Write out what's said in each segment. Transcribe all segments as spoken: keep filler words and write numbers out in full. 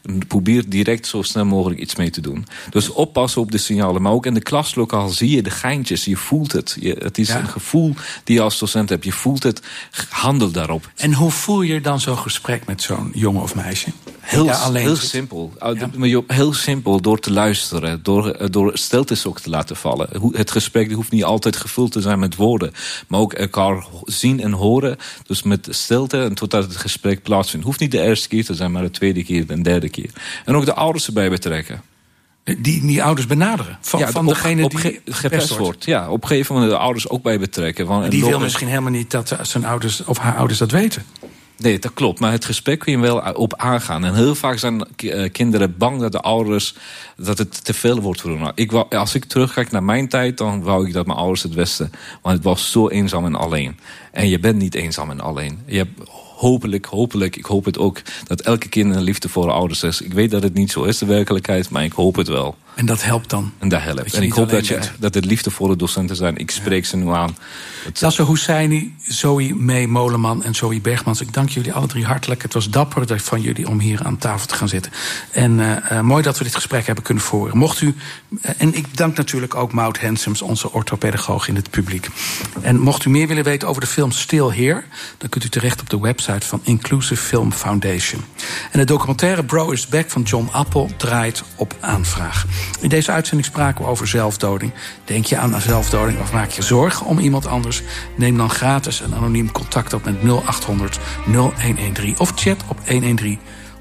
En probeer direct zo snel mogelijk iets mee te doen. Dus oppassen op de signalen. Maar ook in de klaslokaal zie je de geintjes. Je voelt het. Je, het is ja. een gevoel die je als docent hebt. Je voelt het. Handel daarop. En hoe voer je dan zo'n gesprek met zo'n jongen of meisje? Heel, ja, alleen heel simpel. Ja. Heel simpel door te luisteren. Door, door stiltes ook te laten vallen. Het gesprek hoeft niet altijd gevuld te zijn met woorden. Maar ook elkaar zien en horen. Dus met stilte en totdat het gesprek plaatsvindt. Hoeft niet de eerste keer te zijn, maar de tweede keer, de derde keer. En ook de ouders erbij betrekken. Die, die ouders benaderen? Van, ja, van op, degene op, die ge, gepest wordt. Ja, op een gegeven moment de ouders ook bij betrekken. Want die wil misschien helemaal niet dat zijn ouders of haar ouders dat weten. Nee, dat klopt. Maar het gesprek kun je wel op aangaan. En heel vaak zijn kinderen bang dat de ouders dat het te veel wordt voor hen. Ik wou, als ik terugkijk naar mijn tijd, dan wou ik dat mijn ouders het wisten. Want het was zo eenzaam en alleen. En je bent niet eenzaam en alleen. Je hebt hopelijk, hopelijk, ik hoop het ook, dat elke kind een liefdevolle ouders is. Ik weet dat het niet zo is, de werkelijkheid, maar ik hoop het wel. En dat helpt dan? En dat helpt. En ik hoop dat, je, dat het liefdevolle docenten zijn. Ik spreek ja. ze nu aan. Lasse Husseini, Zoe May Moleman en Zoe Bergmans. Ik dank jullie alle drie hartelijk. Het was dapper van jullie om hier aan tafel te gaan zitten. En uh, uh, mooi dat we dit gesprek hebben kunnen voeren. Mocht u, uh, en ik dank natuurlijk ook Maud Hensems, onze orthopedagoog in het publiek. En mocht u meer willen weten over de film Still Here, dan kunt u terecht op de website van Inclusive Film Foundation. En de documentaire Bro is Back van John Appel draait op aanvraag. In deze uitzending spraken we over zelfdoding. Denk je aan zelfdoding of maak je zorgen om iemand anders? Neem dan gratis en anoniem contact op met nul acht honderd nul een een drie of chat op honderddertien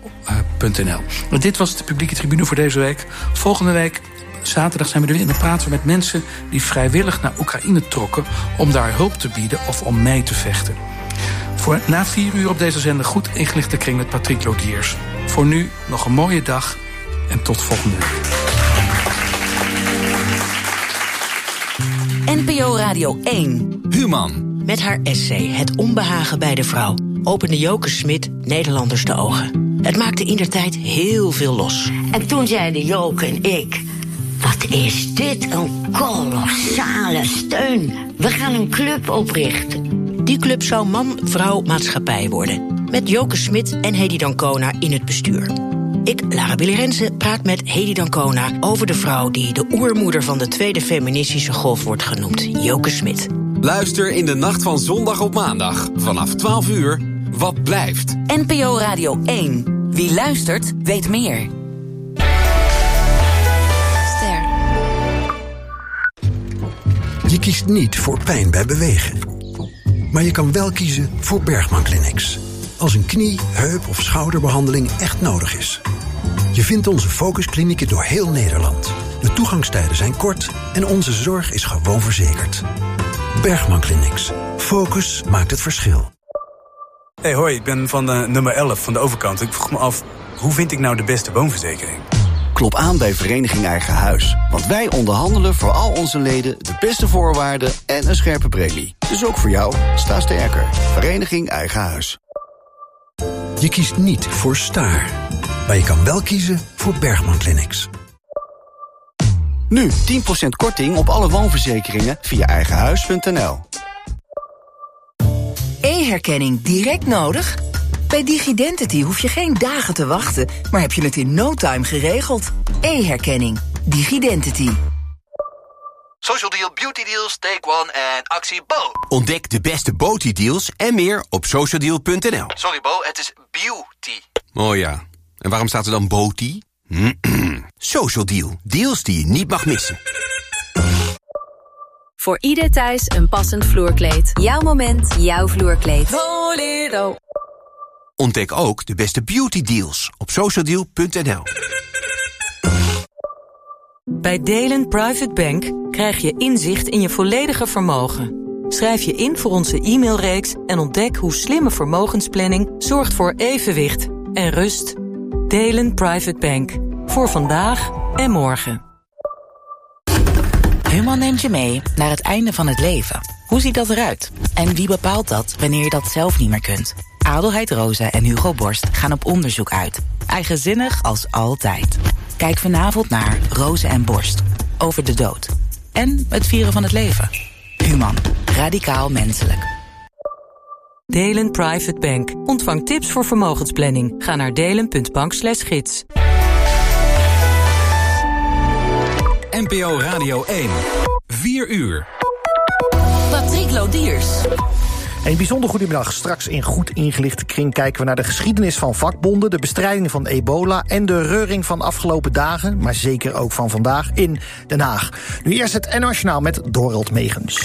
punt n l. Dit was de publieke tribune voor deze week. Volgende week, zaterdag, zijn we er weer en dan praten we met mensen die vrijwillig naar Oekraïne trokken om daar hulp te bieden of om mee te vechten. Voor na vier uur op deze zender goed ingelichte kring met Patrick Lodiers. Voor nu nog een mooie dag en tot volgende week. N P O Radio één. Human. Met haar essay Het onbehagen bij de vrouw opende Joke Smit Nederlanders de ogen. Het maakte indertijd heel veel los. En toen zeiden Joke en ik, wat is dit een kolossale steun. We gaan een club oprichten. Die club zou man, vrouw, maatschappij worden. Met Joke Smit en Hedy Dancona in het bestuur. Ik, Lara Billy Rensen, praat met Hedy Dancona over de vrouw die de oermoeder van de tweede feministische golf wordt genoemd, Joke Smit. Luister in de nacht van zondag op maandag vanaf twaalf uur. Wat blijft? N P O Radio één. Wie luistert, weet meer. Ster. Je kiest niet voor pijn bij bewegen. Maar je kan wel kiezen voor Bergman Clinics. Als een knie, heup of schouderbehandeling echt nodig is. Je vindt onze focusklinieken door heel Nederland. De toegangstijden zijn kort en onze zorg is gewoon verzekerd. Bergman Clinics. Focus maakt het verschil. Hey, hoi, ik ben van de nummer elf van de overkant. Ik vroeg me af, hoe vind ik nou de beste woonverzekering? Klop aan bij Vereniging Eigen Huis. Want wij onderhandelen voor al onze leden de beste voorwaarden en een scherpe premie. Dus ook voor jou, sta sterker. Vereniging Eigen Huis. Je kiest niet voor Staar. Maar je kan wel kiezen voor Bergman Clinics. Nu tien procent korting op alle woonverzekeringen via eigenhuis punt n l. E-herkenning direct nodig? Bij Digidentity hoef je geen dagen te wachten, maar heb je het in no time geregeld. E-herkenning. Digidentity. Social Deal, Beauty Deals, Take One en actie Bo. Ontdek de beste Beauty Deals en meer op social deal punt n l. Sorry Bo, het is beauty. Oh ja, en waarom staat er dan Beauty? Social Deal, deals die je niet mag missen. Voor ieder thuis een passend vloerkleed. Jouw moment, jouw vloerkleed. Bolero. Ontdek ook de beste beauty deals op social deal punt n l. Bij Delen Private Bank krijg je inzicht in je volledige vermogen. Schrijf je in voor onze e-mailreeks en ontdek hoe slimme vermogensplanning zorgt voor evenwicht en rust. Delen Private Bank. Voor vandaag en morgen. Human neemt je mee naar het einde van het leven. Hoe ziet dat eruit? En wie bepaalt dat wanneer je dat zelf niet meer kunt? Adelheid Rosa en Hugo Borst gaan op onderzoek uit. Eigenzinnig als altijd. Kijk vanavond naar Rosa en Borst. Over de dood. En het vieren van het leven. Human. Radicaal menselijk. Delen Private Bank. Ontvang tips voor vermogensplanning. Ga naar delen.bank slash gids. N P O Radio één. vier uur. Patrick Lodiers. Een bijzonder goedemiddag. Straks in Goed Ingelichte Kring kijken we naar de geschiedenis van vakbonden, de bestrijding van ebola en de reuring van afgelopen dagen, maar zeker ook van vandaag in Den Haag. Nu eerst het N O S Journaal met Dorald Megens.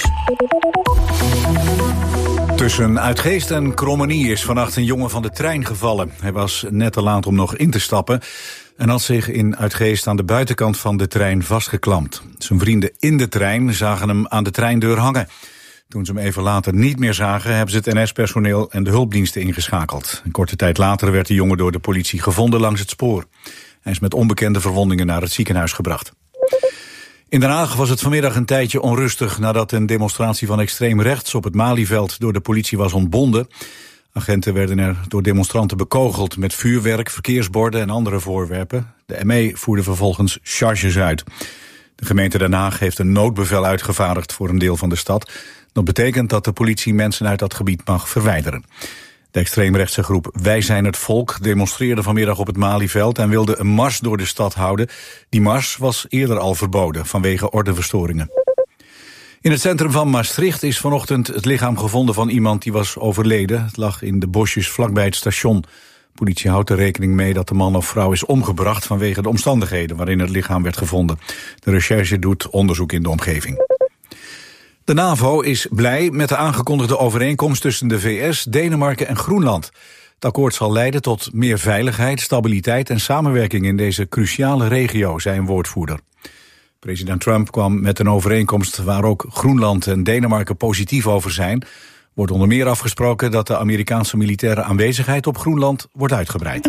Tussen Uitgeest en Krommenie is vannacht een jongen van de trein gevallen. Hij was net te laat om nog in te stappen en had zich in Uitgeest aan de buitenkant van de trein vastgeklampt. Zijn vrienden in de trein zagen hem aan de treindeur hangen. Toen ze hem even later niet meer zagen, hebben ze het N S-personeel en de hulpdiensten ingeschakeld. Een korte tijd later werd de jongen door de politie gevonden langs het spoor. Hij is met onbekende verwondingen naar het ziekenhuis gebracht. In Den Haag was het vanmiddag een tijdje onrustig nadat een demonstratie van extreem rechts op het Malieveld door de politie was ontbonden. Agenten werden er door demonstranten bekogeld met vuurwerk, verkeersborden en andere voorwerpen. De M E voerde vervolgens charges uit. De gemeente Den Haag heeft een noodbevel uitgevaardigd voor een deel van de stad. Dat betekent dat de politie mensen uit dat gebied mag verwijderen. De extreemrechtse groep Wij zijn het volk demonstreerde vanmiddag op het Malieveld en wilde een mars door de stad houden. Die mars was eerder al verboden vanwege ordeverstoringen. In het centrum van Maastricht is vanochtend het lichaam gevonden van iemand die was overleden. Het lag in de bosjes vlakbij het station. De politie houdt er rekening mee dat de man of vrouw is omgebracht vanwege de omstandigheden waarin het lichaam werd gevonden. De recherche doet onderzoek in de omgeving. De NAVO is blij met de aangekondigde overeenkomst tussen de V S, Denemarken en Groenland. Het akkoord zal leiden tot meer veiligheid, stabiliteit en samenwerking in deze cruciale regio, zei een woordvoerder. President Trump kwam met een overeenkomst waar ook Groenland en Denemarken positief over zijn. Wordt onder meer afgesproken dat de Amerikaanse militaire aanwezigheid op Groenland wordt uitgebreid.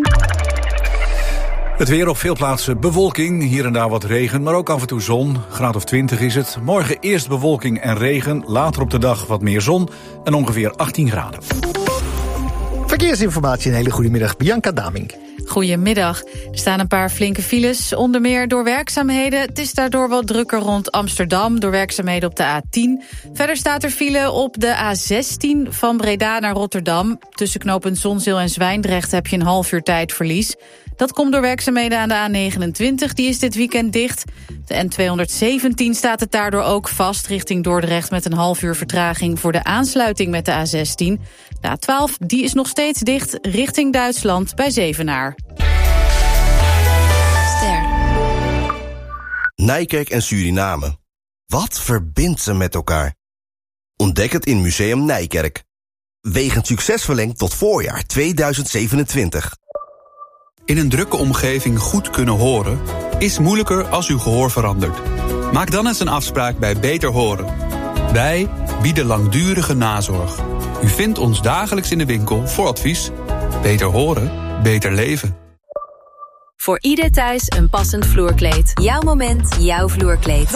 Het weer op veel plaatsen bewolking, hier en daar wat regen, maar ook af en toe zon. Graad of twintig is het. Morgen eerst bewolking en regen, later op de dag wat meer zon en ongeveer achttien graden. Verkeersinformatie, een hele goede middag. Bianca Damink. Goedemiddag. Er staan een paar flinke files, onder meer door werkzaamheden. Het is daardoor wat drukker rond Amsterdam, door werkzaamheden op de A tien. Verder staat er file op de A zestien van Breda naar Rotterdam. Tussen knooppunt Zonzeel en Zwijndrecht heb je een half uur tijdverlies. Dat komt door werkzaamheden aan de A negenentwintig, die is dit weekend dicht. De N tweehonderdzeventien staat het daardoor ook vast richting Dordrecht met een half uur vertraging voor de aansluiting met de A zestien. De A twaalf, die is nog steeds dicht richting Duitsland bij Zevenaar. Ster. Nijkerk en Suriname. Wat verbindt ze met elkaar? Ontdek het in Museum Nijkerk. Wegens succes verlengd tot voorjaar tweeduizend zevenentwintig. In een drukke omgeving goed kunnen horen is moeilijker als uw gehoor verandert. Maak dan eens een afspraak bij Beter Horen. Wij bieden langdurige nazorg. U vindt ons dagelijks in de winkel voor advies. Beter horen, beter leven. Voor ieder thuis een passend vloerkleed. Jouw moment, jouw vloerkleed.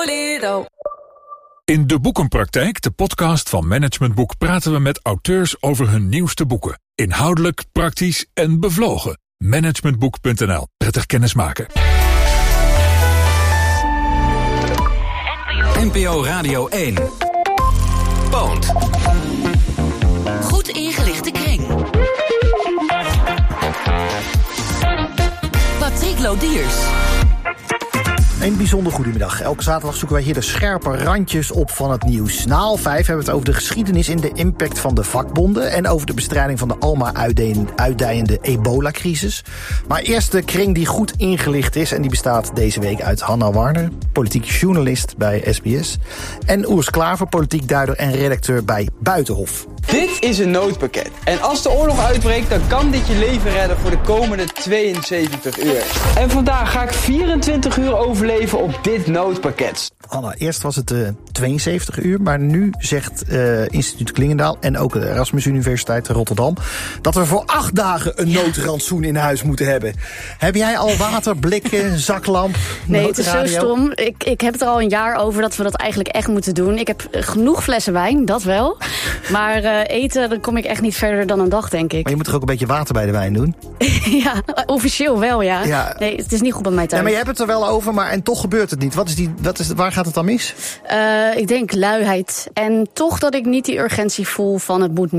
In De Boekenpraktijk, de podcast van Management Boek, praten we met auteurs over hun nieuwste boeken. Inhoudelijk, praktisch en bevlogen. managementboek punt n l. Prettig kennismaken. N P O Radio één. Poont. Goed ingelichte kring. Patrick Lodiers. Een bijzonder goedemiddag. Elke zaterdag zoeken wij hier de scherpe randjes op van het nieuws. Na half vijf hebben we het over de geschiedenis en de impact van de vakbonden en over de bestrijding van de almaar uitdijende ebola-crisis. Maar eerst de kring die goed ingelicht is en die bestaat deze week uit Hanna Warner, politiek journalist bij S B S, en Urs Klaver, politiek duider en redacteur bij Buitenhof. Dit is een noodpakket. En als de oorlog uitbreekt, dan kan dit je leven redden voor de komende tweeënzeventig uur. En vandaag ga ik vierentwintig uur overleven op dit noodpakket. Anna, eerst was het uh, tweeënzeventig uur, maar nu zegt uh, Instituut Klingendaal en ook de Erasmus Universiteit Rotterdam dat we voor acht dagen een noodrantsoen in huis moeten hebben. Heb jij al water, blikken, zaklamp, Nee, het is zo stom. Ik, ik heb het er al een jaar over dat we dat eigenlijk echt moeten doen. Ik heb genoeg flessen wijn, dat wel. Maar uh, eten, dan kom ik echt niet verder dan een dag, denk ik. Maar je moet er ook een beetje water bij de wijn doen? Ja, officieel wel, ja. ja. Nee, het is niet goed bij mij thuis. Ja, maar je hebt het er wel over, maar en toch gebeurt het niet. Wat is die, wat is, waar gaat het dan mis? Uh, ik denk luiheid. En toch dat ik niet die urgentie voel van het moet nu.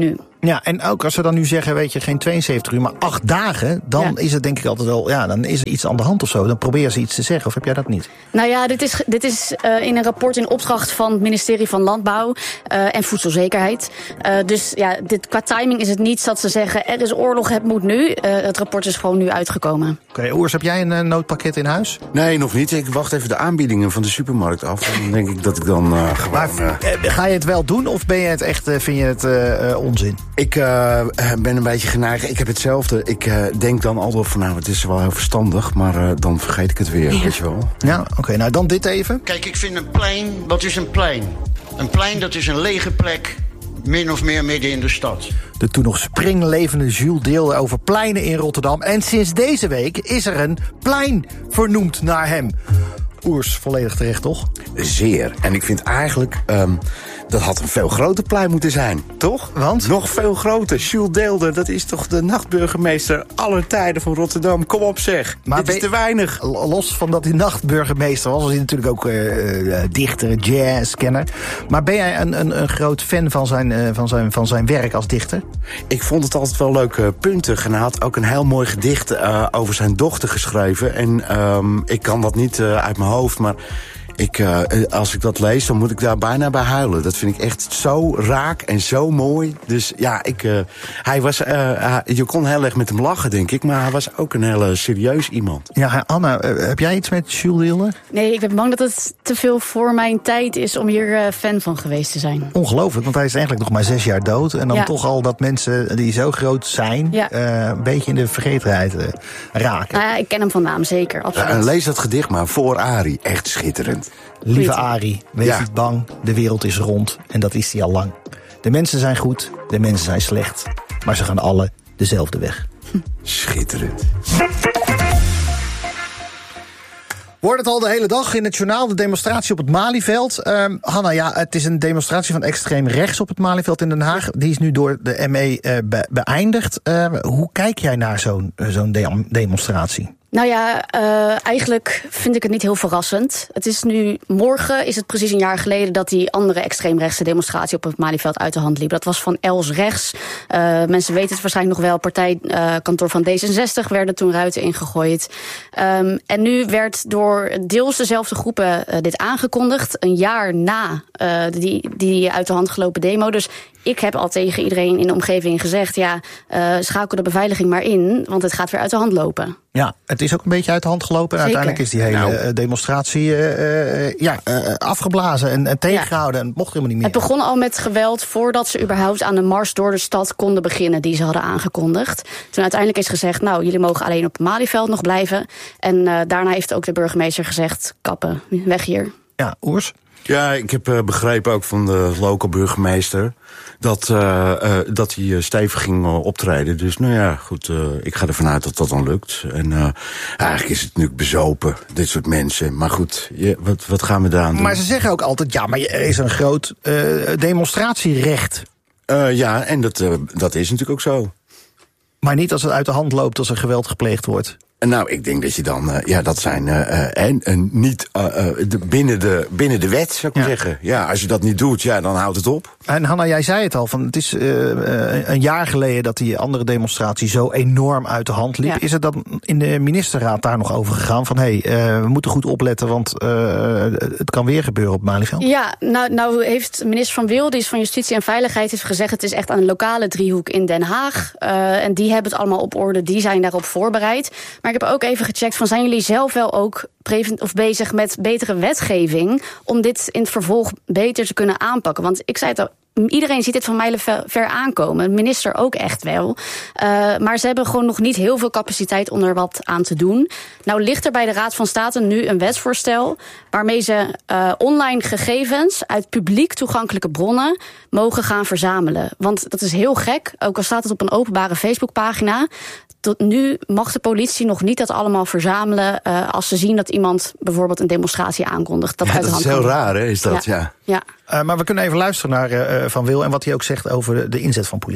Ja, en ook als ze dan nu zeggen, weet je, geen tweeënzeventig uur, maar acht dagen... dan ja. is het denk ik altijd wel, ja, dan is er iets aan de hand of zo. Dan proberen ze iets te zeggen, of heb jij dat niet? Nou ja, dit is, dit is uh, in een rapport in opdracht van het ministerie van Landbouw uh, en Voedselzekerheid. Uh, dus ja, dit, qua timing is het niet dat ze zeggen, er is oorlog, het moet nu. Uh, het rapport is gewoon nu uitgekomen. Oké, okay, Oers, heb jij een uh, noodpakket in huis? Nee, nog niet. Ik wacht even de aanbiedingen van de supermarkt af. En dan denk ik dat ik dan uh, gewoon... Maar, uh, ga je het wel doen of ben je het echt, uh, vind je het uh, uh, onzin? Ik uh, ben een beetje geneigd. Ik heb hetzelfde. Ik uh, denk dan altijd van, nou, het is wel heel verstandig, maar uh, dan vergeet ik het weer, ja. weet je wel. Ja, oké. Okay, nou, dan dit even. Kijk, ik vind een plein, wat is een plein? Een plein, dat is een lege plek, min of meer midden in de stad. De toen nog springlevende Jules deelde over pleinen in Rotterdam. En sinds deze week is er een plein vernoemd naar hem. Oers, volledig terecht, toch? Zeer. En ik vind eigenlijk, um, dat had een veel groter plein moeten zijn, toch? Want? Nog veel groter. Jules Deelder, dat is toch de nachtburgemeester aller tijden van Rotterdam. Kom op zeg, maar dit is te weinig. Los van dat hij nachtburgemeester was, was hij natuurlijk ook uh, uh, dichter, jazzkenner. Maar ben jij een, een, een groot fan van zijn, uh, van, zijn, van zijn werk als dichter? Ik vond het altijd wel leuke punten. En hij had ook een heel mooi gedicht uh, over zijn dochter geschreven. En um, ik kan dat niet uh, uit mijn hoofd, maar ik, uh, als ik dat lees, dan moet ik daar bijna bij huilen. Dat vind ik echt zo raak en zo mooi. Dus ja, ik, uh, hij was, uh, uh, je kon heel erg met hem lachen, denk ik. Maar hij was ook een hele serieus iemand. Ja, Anna, uh, heb jij iets met Jules Deelder? Nee, ik ben bang dat het te veel voor mijn tijd is om hier uh, fan van geweest te zijn. Ongelooflijk, want hij is eigenlijk nog maar zes jaar dood. En dan ja. toch al dat mensen die zo groot zijn, ja. uh, een beetje in de vergetenheid uh, raken. Nou ja, ik ken hem van naam, zeker. Absoluut. Uh, lees dat gedicht maar voor Arie. Echt schitterend. Lieve Arie, wees ja. niet bang, de wereld is rond en dat is die al lang. De mensen zijn goed, de mensen zijn slecht, maar ze gaan alle dezelfde weg. Schitterend. Wordt het al de hele dag in het journaal, de demonstratie op het Malieveld. Uh, Hanna, ja, het is een demonstratie van extreem rechts op het Malieveld in Den Haag. Die is nu door de M E uh, be- beëindigd. Uh, hoe kijk jij naar zo'n, uh, zo'n de- demonstratie? Nou ja, uh, eigenlijk vind ik het niet heel verrassend. Het is nu, morgen is het precies een jaar geleden dat die andere extreemrechtse demonstratie op het Malieveld uit de hand liep. Dat was van Els Rechts. Uh, mensen weten het waarschijnlijk nog wel. Partijkantoor uh, van D zesenzestig werden toen ruiten ingegooid. Um, en nu werd door deels dezelfde groepen uh, dit aangekondigd. Een jaar na uh, die, die uit de hand gelopen demo. Dus ik heb al tegen iedereen in de omgeving gezegd, ja, uh, schakel de beveiliging maar in, want het gaat weer uit de hand lopen. Ja, het is ook een beetje uit de hand gelopen. En Zeker. Uiteindelijk is die hele nou. demonstratie uh, uh, ja, uh, afgeblazen en, en tegengehouden. Ja. En het mocht helemaal niet meer. Het begon al met geweld voordat ze überhaupt aan de mars door de stad konden beginnen die ze hadden aangekondigd. Toen uiteindelijk is gezegd, nou, jullie mogen alleen op het Malieveld nog blijven. En uh, daarna heeft ook de burgemeester gezegd, kappen, weg hier. Ja, Oers? Ja, ik heb uh, begrepen ook van de lokale burgemeester dat, uh, uh, dat hij uh, stevig ging uh, optreden. Dus nou ja, goed, uh, ik ga ervan uit dat dat dan lukt. En uh, eigenlijk is het nu bezopen, dit soort mensen. Maar goed, je, wat, wat gaan we daaraan doen? Maar ze zeggen ook altijd, ja, maar er is een groot uh, demonstratierecht. Uh, ja, en dat, uh, dat is natuurlijk ook zo. Maar niet als het uit de hand loopt, als er geweld gepleegd wordt. Nou, ik denk dat je dan, uh, ja, dat zijn uh, en, en niet uh, de, binnen, de, binnen de wet, zou ik ja. zeggen. Ja, als je dat niet doet, ja, dan houdt het op. En Hanna, jij zei het al, van het is uh, uh, een jaar geleden dat die andere demonstratie zo enorm uit de hand liep. Ja. Is het dan in de ministerraad daar nog over gegaan van, hé, hey, uh, we moeten goed opletten, want uh, het kan weer gebeuren op Malieveld? Ja, nou, nou heeft minister Van Wil, die is van Justitie en Veiligheid, heeft gezegd, het is echt een lokale driehoek in Den Haag. Uh, en die hebben het allemaal op orde, die zijn daarop voorbereid. Maar ik heb ook even gecheckt van, zijn jullie zelf wel ook prevent of bezig met betere wetgeving om dit in het vervolg beter te kunnen aanpakken? Want ik zei het al, iedereen ziet dit van mijlen ver aankomen. De minister ook echt wel. Uh, maar ze hebben gewoon nog niet heel veel capaciteit om er wat aan te doen. Nou ligt er bij de Raad van State nu een wetsvoorstel waarmee ze uh, online gegevens uit publiek toegankelijke bronnen mogen gaan verzamelen. Want dat is heel gek, ook al staat het op een openbare Facebookpagina. Tot nu mag de politie nog niet dat allemaal verzamelen uh, als ze zien dat iemand bijvoorbeeld een demonstratie aankondigt. Dat, ja, uit de dat hand is heel kan. raar, hè, is dat? Ja. ja. ja. Uh, maar we kunnen even luisteren naar uh, Van Wil en wat hij ook zegt over de, de inzet van politie.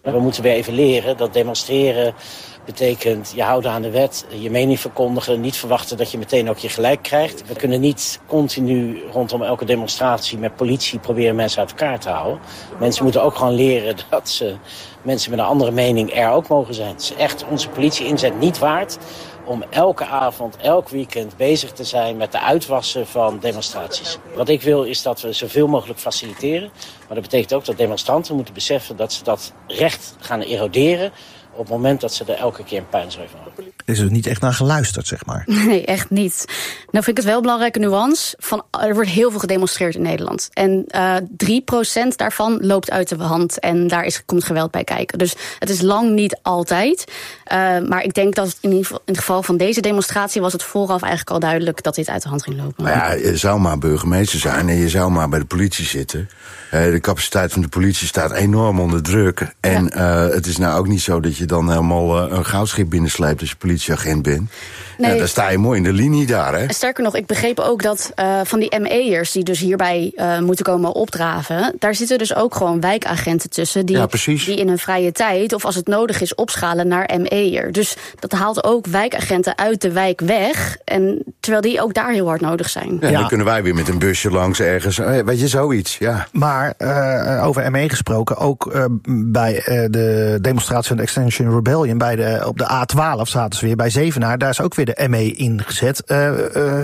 We moeten weer even leren dat demonstreren betekent je houden aan de wet, je mening verkondigen, niet verwachten dat je meteen ook je gelijk krijgt. We kunnen niet continu rondom elke demonstratie met politie proberen mensen uit elkaar te houden. Mensen moeten ook gewoon leren dat ze, mensen met een andere mening er ook mogen zijn. Het is echt onze politie-inzet niet waard om elke avond, elk weekend bezig te zijn met de uitwassen van demonstraties. Wat ik wil is dat we zoveel mogelijk faciliteren. Maar dat betekent ook dat demonstranten moeten beseffen dat ze dat recht gaan eroderen op het moment dat ze er elke keer een puinzooi van hebben. Er is dus niet echt naar geluisterd, zeg maar. Nee, echt niet. Nou vind ik het wel een belangrijke nuance. Van, er wordt heel veel gedemonstreerd in Nederland. En uh, drie procent daarvan loopt uit de hand. En daar is, komt geweld bij kijken. Dus het is lang niet altijd. Uh, maar ik denk dat in, ieder geval, in het geval van deze demonstratie was het vooraf eigenlijk al duidelijk dat dit uit de hand ging lopen. Nou ja, je zou maar burgemeester zijn en je zou maar bij de politie zitten. Uh, de capaciteit van de politie staat enorm onder druk. En ja. uh, het is nou ook niet zo dat je dan helemaal uh, een goudschip binnensleept als je politieagent bent. Nee. Ja, dan sta je mooi in de linie daar, hè? Sterker nog, ik begreep ook dat uh, van die M E'ers die dus hierbij uh, moeten komen opdraven, daar zitten dus ook gewoon wijkagenten tussen die, ja, die in hun vrije tijd of als het nodig is opschalen naar M E'er. Dus dat haalt ook wijkagenten uit de wijk weg, en terwijl die ook daar heel hard nodig zijn. Ja, ja. Dan kunnen wij weer met een busje langs ergens, weet je, zoiets, ja. Maar uh, over M E gesproken, ook uh, bij uh, de demonstratie van de Extinction Rebellion bij de, op de A twaalf zaten ze weer bij Zevenaar, daar is ook weer de M E ingezet. Uh, uh,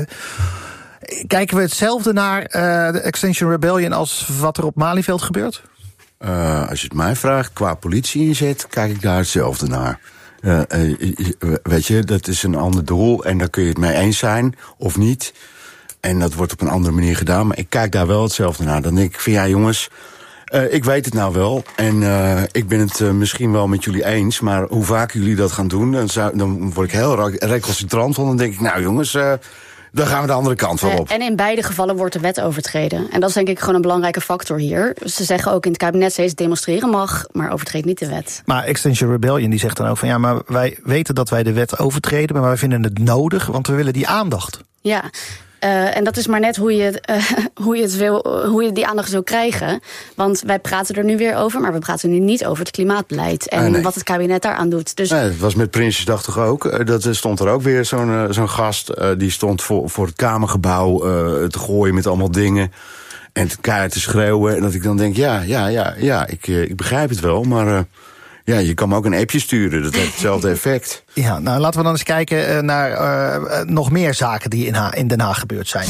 kijken we hetzelfde naar uh, de Extinction Rebellion als wat er op Malieveld gebeurt? Uh, als je het mij vraagt, qua politie inzet, kijk ik daar hetzelfde naar. Uh, uh, weet je, dat is een ander doel en daar kun je het mee eens zijn of niet. En dat wordt op een andere manier gedaan, maar ik kijk daar wel hetzelfde naar. Dan denk ik van ja jongens, Uh, ik weet het nou wel en uh, ik ben het uh, misschien wel met jullie eens, maar hoe vaak jullie dat gaan doen, dan, zou, dan word ik heel recalcitrant van. Dan denk ik, nou jongens, uh, dan gaan we de andere kant wel op. En in beide gevallen wordt de wet overtreden. En dat is denk ik gewoon een belangrijke factor hier. Ze zeggen ook in het kabinet steeds demonstreren mag, maar overtreedt niet de wet. Maar Extinction Rebellion die zegt dan ook van ja, maar wij weten dat wij de wet overtreden, maar wij vinden het nodig, want we willen die aandacht. Ja. Uh, en dat is maar net hoe je, uh, hoe, je het wil, hoe je die aandacht wil krijgen. Want wij praten er nu weer over, maar we praten nu niet over het klimaatbeleid en ah, nee. wat het kabinet daaraan doet. Dus nee, het was met Prinsjesdag toch ook. Dat stond er ook weer zo'n, uh, zo'n gast, uh, die stond voor, voor het Kamergebouw uh, te gooien met allemaal dingen. En te keihard te schreeuwen. En dat ik dan denk, ja, ja, ja, ja, ik, uh, ik begrijp het wel, maar Uh, ja, je kan me ook een appje sturen, dat heeft hetzelfde effect. Ja, nou laten we dan eens kijken naar uh, nog meer zaken die in, ha- in Den Haag gebeurd zijn.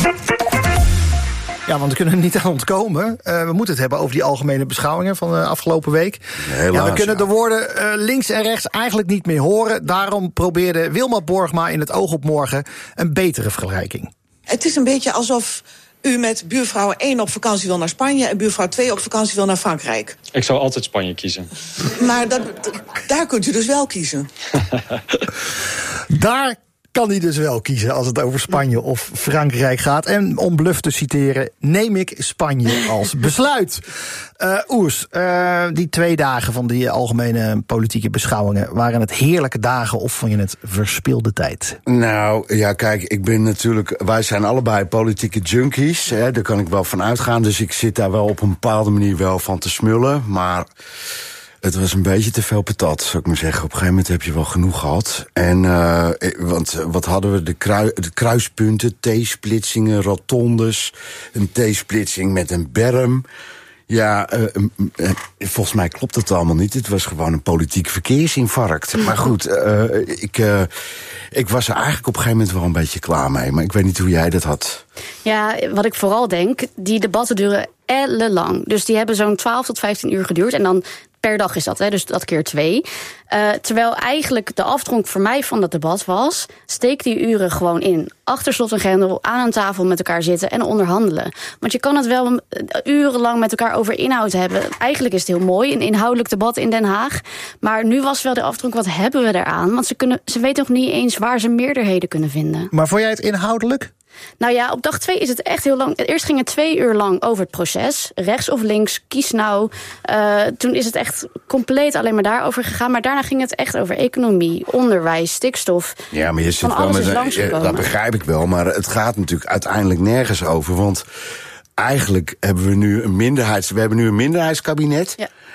Ja, want we kunnen er niet aan ontkomen. Uh, we moeten het hebben over die algemene beschouwingen van de afgelopen week. Helaas, ja, we kunnen ja. de woorden uh, links en rechts eigenlijk niet meer horen. Daarom probeerde Wilma Borgma in het Oog op Morgen een betere vergelijking. Het is een beetje alsof u met buurvrouw één op vakantie wil naar Spanje en buurvrouw twee op vakantie wil naar Frankrijk. Ik zou altijd Spanje kiezen. Maar dat, daar kunt u dus wel kiezen. Daar kan hij dus wel kiezen als het over Spanje of Frankrijk gaat. En om Bluff te citeren, neem ik Spanje als besluit. Uh, Oers, uh, die twee dagen van die algemene politieke beschouwingen, waren het heerlijke dagen of vond je het verspilde tijd? Nou, ja, kijk, ik ben natuurlijk, wij zijn allebei politieke junkies, hè, daar kan ik wel van uitgaan. Dus ik zit daar wel op een bepaalde manier wel van te smullen, maar het was een beetje te veel patat, zou ik maar zeggen. Op een gegeven moment heb je wel genoeg gehad. En, uh, want wat hadden we? De, krui, de kruispunten, T-splitsingen, rotondes, een T-splitsing met een berm. Ja, uh, uh, volgens mij klopt het allemaal niet. Het was gewoon een politiek verkeersinfarct. Maar goed, uh, ik, uh, ik was er eigenlijk op een gegeven moment wel een beetje klaar mee. Maar ik weet niet hoe jij dat had. Ja, wat ik vooral denk, die debatten duren ellenlang. Dus die hebben zo'n twaalf tot vijftien uur geduurd. En dan per dag is dat, hè, dus dat keer twee. Uh, terwijl eigenlijk de aftronk voor mij van dat debat was, steek die uren gewoon in. Achter slot en grendel, aan een tafel met elkaar zitten en onderhandelen. Want je kan het wel urenlang met elkaar over inhoud hebben. Eigenlijk is het heel mooi, een inhoudelijk debat in Den Haag. Maar nu was wel de aftronk, wat hebben we eraan? Want ze, kunnen, ze weten nog niet eens waar ze meerderheden kunnen vinden. Maar vond jij het inhoudelijk? Nou ja, op dag twee is het echt heel lang. Eerst ging het twee uur lang over het proces. Rechts of links, kies nou. Uh, toen is het echt compleet alleen maar daarover gegaan. Maar daarna ging het echt over economie, onderwijs, stikstof. Ja, maar je zit wel met een, ja, dat begrijp ik wel. Maar het gaat natuurlijk uiteindelijk nergens over. Want eigenlijk hebben we nu een minderheids, we hebben nu een minderheidskabinet. Ja.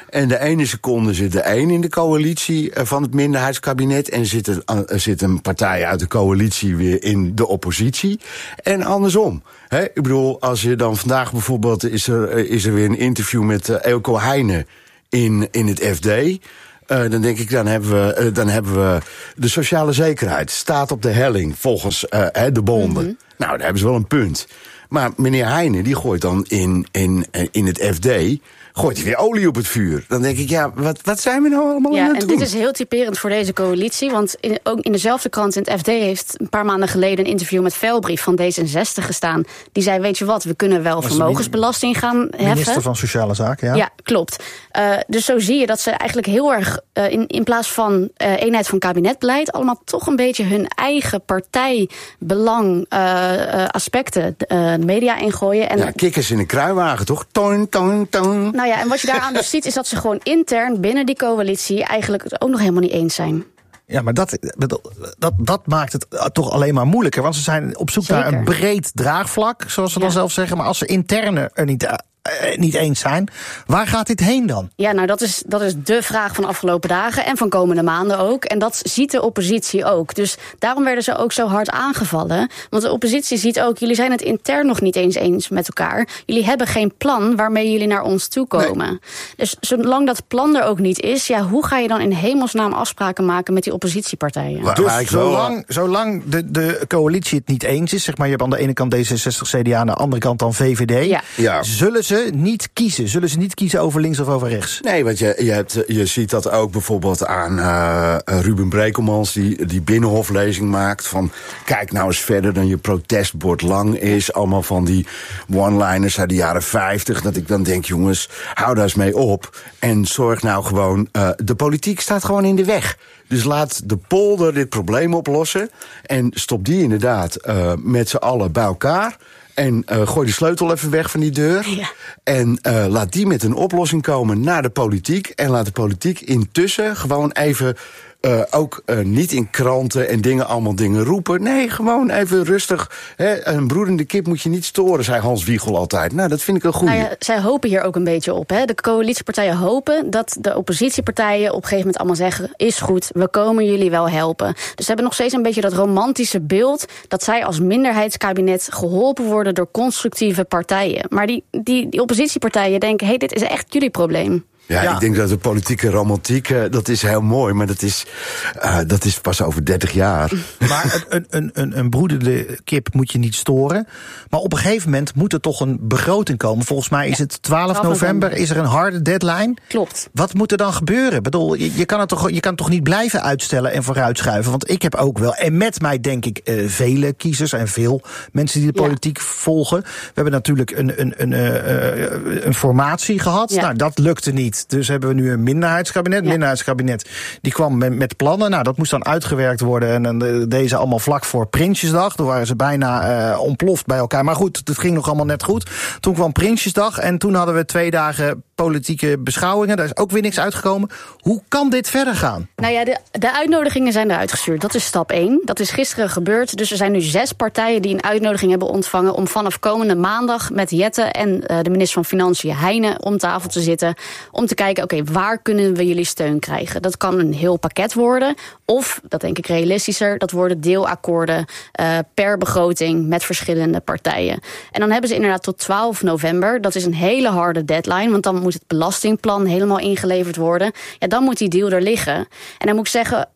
En de ene seconde zit de een in de coalitie van het minderheidskabinet. En zit, er, uh, zit een partij uit de coalitie weer in de oppositie. En andersom. He, ik bedoel, als je dan vandaag bijvoorbeeld is er, is er weer een interview met uh, Eelco Heijnen in, in het F D. Uh, dan denk ik, dan hebben, we, uh, dan hebben we de sociale zekerheid. Staat op de helling volgens uh, de bonden. Mm-hmm. Nou, daar hebben ze wel een punt. Maar meneer Heijnen, die gooit dan in, in, in het F D... gooit hij weer olie op het vuur. Dan denk ik, ja, wat, wat zijn we nou allemaal ja, aan het en doen? Dit is heel typerend voor deze coalitie. Want in, ook in dezelfde krant in het F D heeft een paar maanden geleden een interview met Velbrief van D zesenzestig gestaan. Die zei, weet je wat, we kunnen wel vermogensbelasting gaan heffen. Minister van Sociale Zaken, ja. Ja, klopt. Uh, dus zo zie je dat ze eigenlijk heel erg, uh, in, in plaats van uh, eenheid van kabinetbeleid, allemaal toch een beetje hun eigen partijbelang uh, uh, aspecten uh, de media ingooien. En ja, kikkers in een kruiwagen, toch? Toon, toon, toon. Nou ja, en wat je daaraan dus ziet, is dat ze gewoon intern binnen die coalitie eigenlijk het ook nog helemaal niet eens zijn. Ja, maar dat, dat, dat maakt het toch alleen maar moeilijker. Want ze zijn op zoek Zeker. naar een breed draagvlak, zoals ze ja. dan zelf zeggen. Maar als ze interne er niet, uh, niet eens zijn, waar gaat dit heen dan? Ja, nou dat is, dat is de vraag van de afgelopen dagen en van komende maanden ook. En dat ziet de oppositie ook. Dus daarom werden ze ook zo hard aangevallen. Want de oppositie ziet ook, jullie zijn het intern nog niet eens eens met elkaar. Jullie hebben geen plan waarmee jullie naar ons toe komen. Nee. Dus zolang dat plan er ook niet is, ja, hoe ga je dan in hemelsnaam afspraken maken met die oppositiepartijen? Maar, dus maar zolang, zolang de, de coalitie het niet eens is, zeg maar, je hebt aan de ene kant D zesenzestig, C D A, aan de andere kant dan V V D, ja. Ja. zullen ze niet kiezen? Zullen ze niet kiezen over links of over rechts? Nee, want je, je, hebt, je ziet dat ook bijvoorbeeld aan uh, Ruben Brekelmans, die, die binnenhoflezing maakt van, kijk nou eens verder dan je protestbord lang is. Allemaal van die one-liners uit de jaren vijftig. Dat ik dan denk, jongens, hou daar eens mee op. En zorg nou gewoon, uh, de politiek staat gewoon in de weg. Dus laat de polder dit probleem oplossen. En stop die inderdaad uh, met z'n allen bij elkaar. En uh, gooi de sleutel even weg van die deur. Ja. En uh, laat die met een oplossing komen naar de politiek. En laat de politiek intussen gewoon even, uh, ook uh, niet in kranten en dingen allemaal dingen roepen. Nee, gewoon even rustig. Hè, een broedende kip moet je niet storen, zei Hans Wiegel altijd. Nou, dat vind ik een goeie. Nou ja, zij hopen hier ook een beetje op. Hè. De coalitiepartijen hopen dat de oppositiepartijen op een gegeven moment allemaal zeggen, is goed, we komen jullie wel helpen. Dus ze hebben nog steeds een beetje dat romantische beeld dat zij als minderheidskabinet geholpen worden door constructieve partijen. Maar die, die, die oppositiepartijen denken, hé, hey, dit is echt jullie probleem. Ja, ja, ik denk dat de politieke romantiek, uh, dat is heel mooi, maar dat is, uh, dat is pas over dertig jaar. Maar een, een, een, een broedende kip moet je niet storen. Maar op een gegeven moment moet er toch een begroting komen. Volgens mij is het twaalf november, is er een harde deadline. Klopt. Wat moet er dan gebeuren? Ik bedoel, je, je, kan het toch, je kan het toch niet blijven uitstellen en vooruitschuiven? Want ik heb ook wel, en met mij denk ik uh, vele kiezers en veel mensen die de politiek ja. volgen. We hebben natuurlijk een, een, een, uh, een formatie gehad. Ja. Nou, dat lukte niet. Dus hebben we nu een minderheidskabinet. Ja. minderheidskabinet die kwam met, met plannen. Nou, dat moest dan uitgewerkt worden. En dan deze allemaal vlak voor Prinsjesdag. Toen waren ze bijna uh, ontploft bij elkaar. Maar goed, het ging nog allemaal net goed. Toen kwam Prinsjesdag en toen hadden we twee dagen politieke beschouwingen. Daar is ook weer niks uitgekomen. Hoe kan dit verder gaan? Nou ja, de, de uitnodigingen zijn eruit gestuurd. Dat is stap één. Dat is gisteren gebeurd. Dus er zijn nu zes partijen die een uitnodiging hebben ontvangen om vanaf komende maandag met Jette en uh, de minister van Financiën Heijnen om tafel te zitten. Om te kijken, oké, okay, waar kunnen we jullie steun krijgen? Dat kan een heel pakket worden. Of, dat denk ik realistischer, dat worden deelakkoorden uh, per begroting met verschillende partijen. En dan hebben ze inderdaad tot twaalf november. Dat is een hele harde deadline, want dan moet het belastingplan helemaal ingeleverd worden. Ja, dan moet die deal er liggen. En dan moet ik zeggen,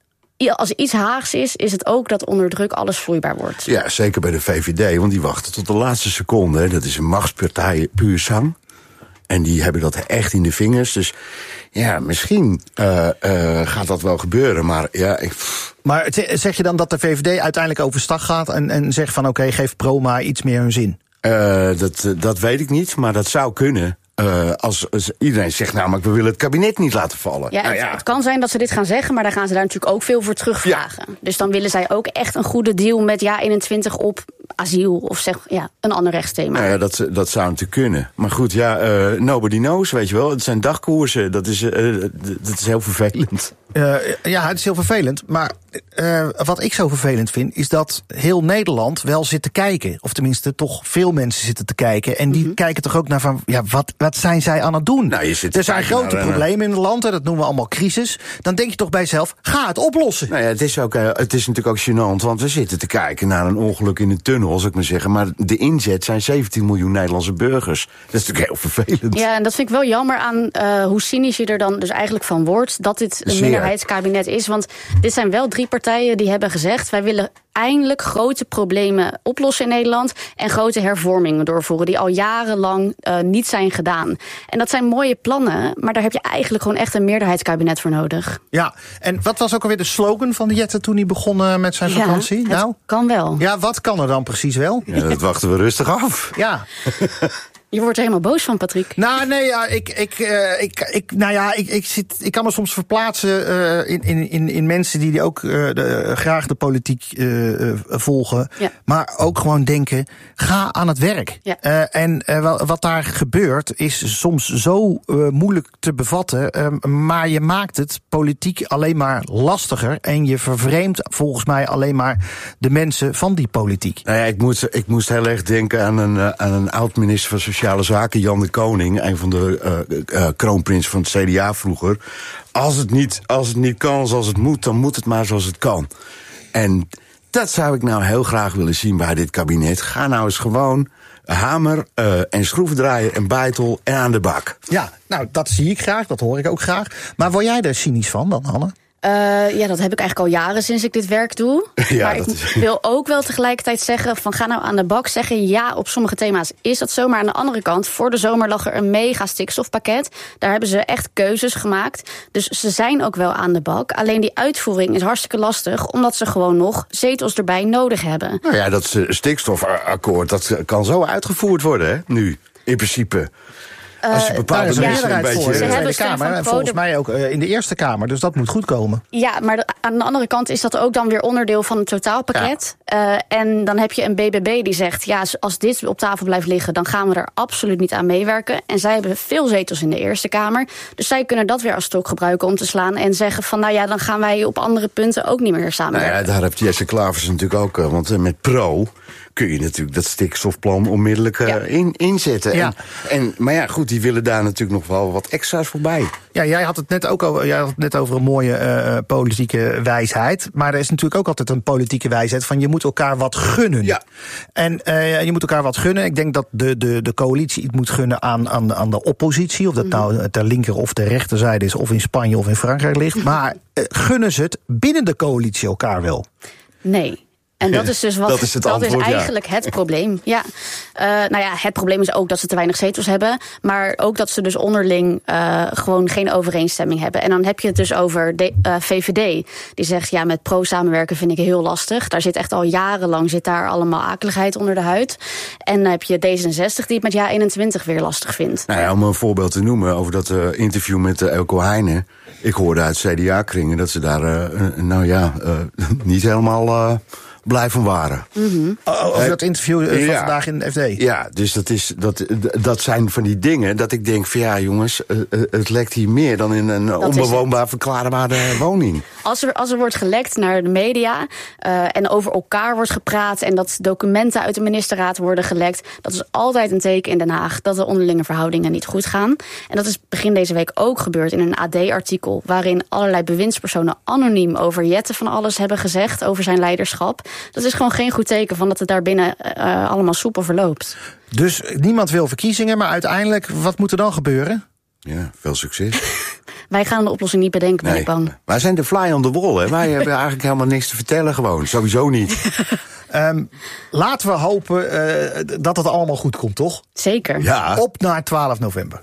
als iets Haags is, is het ook dat onder druk alles vloeibaar wordt. Ja, zeker bij de V V D, want die wachten tot de laatste seconde. Hè. Dat is een machtspartij puur zang. En die hebben dat echt in de vingers. Dus ja, misschien uh, uh, gaat dat wel gebeuren. Maar ja, ik... Maar zeg je dan dat de V V D uiteindelijk overstag gaat en, en zegt van oké, okay, geef Proma iets meer hun zin? Uh, dat, dat weet ik niet, maar dat zou kunnen. Uh, als, als iedereen zegt namelijk, we willen het kabinet niet laten vallen. Ja, nou ja. Het, het kan zijn dat ze dit gaan zeggen, maar dan gaan ze daar natuurlijk ook veel voor terugvragen. Ja. Dus dan willen zij ook echt een goede deal met ja eenentwintig op asiel of zeg ja een ander rechtsthema. Nou ja, dat, dat zou natuurlijk kunnen. Maar goed, ja, uh, nobody knows, weet je wel. Het zijn dagkoersen, dat is, uh, dat is heel vervelend. Uh, ja, het is heel vervelend. Maar uh, wat ik zo vervelend vind, is dat heel Nederland wel zit te kijken. Of tenminste, toch veel mensen zitten te kijken. En die mm-hmm. kijken toch ook naar van, ja, wat, wat zijn zij aan het doen? Nou, je zit er zijn grote naar, problemen in het land, en dat noemen we allemaal crisis. Dan denk je toch bij jezelf, ga het oplossen. Nou ja, het is, ook, uh, het is natuurlijk ook gênant, want we zitten te kijken naar een ongeluk in een tunnel, als ik maar zeggen. Maar de inzet zijn zeventien miljoen Nederlandse burgers. Dat is natuurlijk heel vervelend. Ja, en dat vind ik wel jammer aan uh, hoe cynisch je er dan dus eigenlijk van wordt, dat dit een Zeer. minderheidskabinet is. Want dit zijn wel drie partijen die hebben gezegd, wij willen eindelijk grote problemen oplossen in Nederland en grote hervormingen doorvoeren die al jarenlang uh, niet zijn gedaan. En dat zijn mooie plannen, maar daar heb je eigenlijk gewoon echt een meerderheidskabinet voor nodig. Ja, en wat was ook alweer de slogan van de Jette toen hij begon uh, met zijn vakantie? Ja, het nou? kan wel. Ja, wat kan er dan precies wel? Ja, dat wachten we rustig af. Ja. Je wordt er helemaal boos van, Patrick. Nou, nee, ja, ik, ik, uh, ik, ik, nou ja, ik, ik, zit, ik kan me soms verplaatsen uh, in, in, in, in mensen die ook uh, de, graag de politiek uh, uh, volgen. Ja. Maar ook gewoon denken, ga aan het werk. Ja. Uh, en uh, wat daar gebeurt is soms zo uh, moeilijk te bevatten. Uh, maar je maakt het politiek alleen maar lastiger. En je vervreemdt volgens mij alleen maar de mensen van die politiek. Nou ja, ik moest, ik moest heel erg denken aan een, uh, aan een oud-minister van Sociale Zaken, Jan de Koning, een van de uh, uh, kroonprins van het C D A vroeger. Als het, niet, als het niet kan zoals het moet, dan moet het maar zoals het kan. En dat zou ik nou heel graag willen zien bij dit kabinet. Ga nou eens gewoon hamer uh, en schroeven draaien en beitel en aan de bak. Ja, nou, dat zie ik graag, dat hoor ik ook graag. Maar word jij er cynisch van dan, Hanne? Uh, ja, dat heb ik eigenlijk al jaren sinds ik dit werk doe. Ja, maar ik is... wil ook wel tegelijkertijd zeggen van ga nou aan de bak. Zeggen ja, op sommige thema's is dat zo. Maar aan de andere kant, voor de zomer lag er een mega stikstofpakket. Daar hebben ze echt keuzes gemaakt. Dus ze zijn ook wel aan de bak. Alleen die uitvoering is hartstikke lastig, omdat ze gewoon nog zetels erbij nodig hebben. Nou ja, dat stikstofakkoord, dat kan zo uitgevoerd worden, hè, nu, in principe. Als je bepaalde uh, mensen ja, een beetje... Voor, in de Tweede Kamer en volgens mij ook uh, in de Eerste Kamer. Dus dat moet goed komen. Ja, maar de, aan de andere kant is dat ook dan weer onderdeel van het totaalpakket. Ja. Uh, en dan heb je een B B B die zegt, ja, als dit op tafel blijft liggen, dan gaan we er absoluut niet aan meewerken. En zij hebben veel zetels in de Eerste Kamer. Dus zij kunnen dat weer als stok gebruiken om te slaan en zeggen van, nou ja, dan gaan wij op andere punten ook niet meer samenwerken. Nou ja, daar heeft Jesse Klavers natuurlijk ook, want met Pro kun je natuurlijk dat stikstofplan onmiddellijk uh, ja. in, inzetten. Ja. En, en, maar ja, goed, die willen daar natuurlijk nog wel wat extra's voorbij. Ja, jij had het net ook over, jij had het net over een mooie uh, politieke wijsheid. Maar er is natuurlijk ook altijd een politieke wijsheid van je moet elkaar wat gunnen. Ja. En uh, je moet elkaar wat gunnen. Ik denk dat de, de, de coalitie iets moet gunnen aan, aan, de, aan de oppositie. Of dat nou ter linker of de rechterzijde is, of in Spanje of in Frankrijk ligt. Maar uh, gunnen ze het binnen de coalitie elkaar wel? Nee. En dat is dus wat dat is, het dat antwoord, is eigenlijk ja. het probleem. Ja. Uh, nou ja, het probleem is ook dat ze te weinig zetels hebben. Maar ook dat ze dus onderling uh, gewoon geen overeenstemming hebben. En dan heb je het dus over de uh, V V D. Die zegt, ja, met Pro samenwerken vind ik heel lastig. Daar zit echt al jarenlang zit daar allemaal akeligheid onder de huid. En dan heb je D zesenzestig die het met Ja eenentwintig weer lastig vindt. Nou ja, om een voorbeeld te noemen over dat uh, interview met uh, Elko Heijnen. Ik hoorde uit C D A-kringen dat ze daar, uh, uh, nou ja, uh, niet helemaal... Uh, blij van waren. Mm-hmm. Over dat interview uh, van ja. vandaag in de F D. Ja, dus dat, is, dat, dat zijn van die dingen dat ik denk van ja jongens, uh, het lekt hier meer dan in een dat onbewoonbaar verklaarbare woning. Als er, als er wordt gelekt naar de media uh, en over elkaar wordt gepraat en dat documenten uit de ministerraad worden gelekt, dat is altijd een teken in Den Haag dat de onderlinge verhoudingen niet goed gaan. En dat is begin deze week ook gebeurd in een A D-artikel waarin allerlei bewindspersonen anoniem over Jette van alles hebben gezegd over zijn leiderschap. Dat is gewoon geen goed teken van dat het daarbinnen uh, allemaal soepel verloopt. Dus niemand wil verkiezingen, maar uiteindelijk, wat moet er dan gebeuren? Ja, veel succes. Wij gaan de oplossing niet bedenken, ben nee. ik bang. Wij zijn de fly on the wall, hè. Wij hebben eigenlijk helemaal niks te vertellen gewoon. Sowieso niet. um, laten we hopen uh, dat het allemaal goed komt, toch? Zeker. Ja. Op naar twaalf november.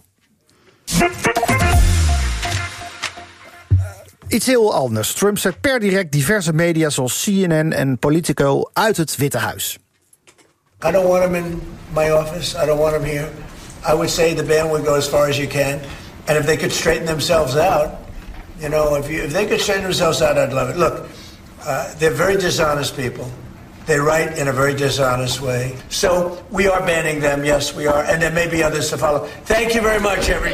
Iets heel anders. Trump zet per direct diverse media zoals C N N en Politico uit het Witte Huis. I don't want him in my office. I don't want him here. I would say the ban would go as far as you can. And if they could straighten themselves out, you know, if, you, if they could straighten themselves out, I'd love it. Look, uh, they're very dishonest people. They write in a very dishonest way. So we are banning them, yes, we are. And there may be others to follow. Thank you very much, everybody.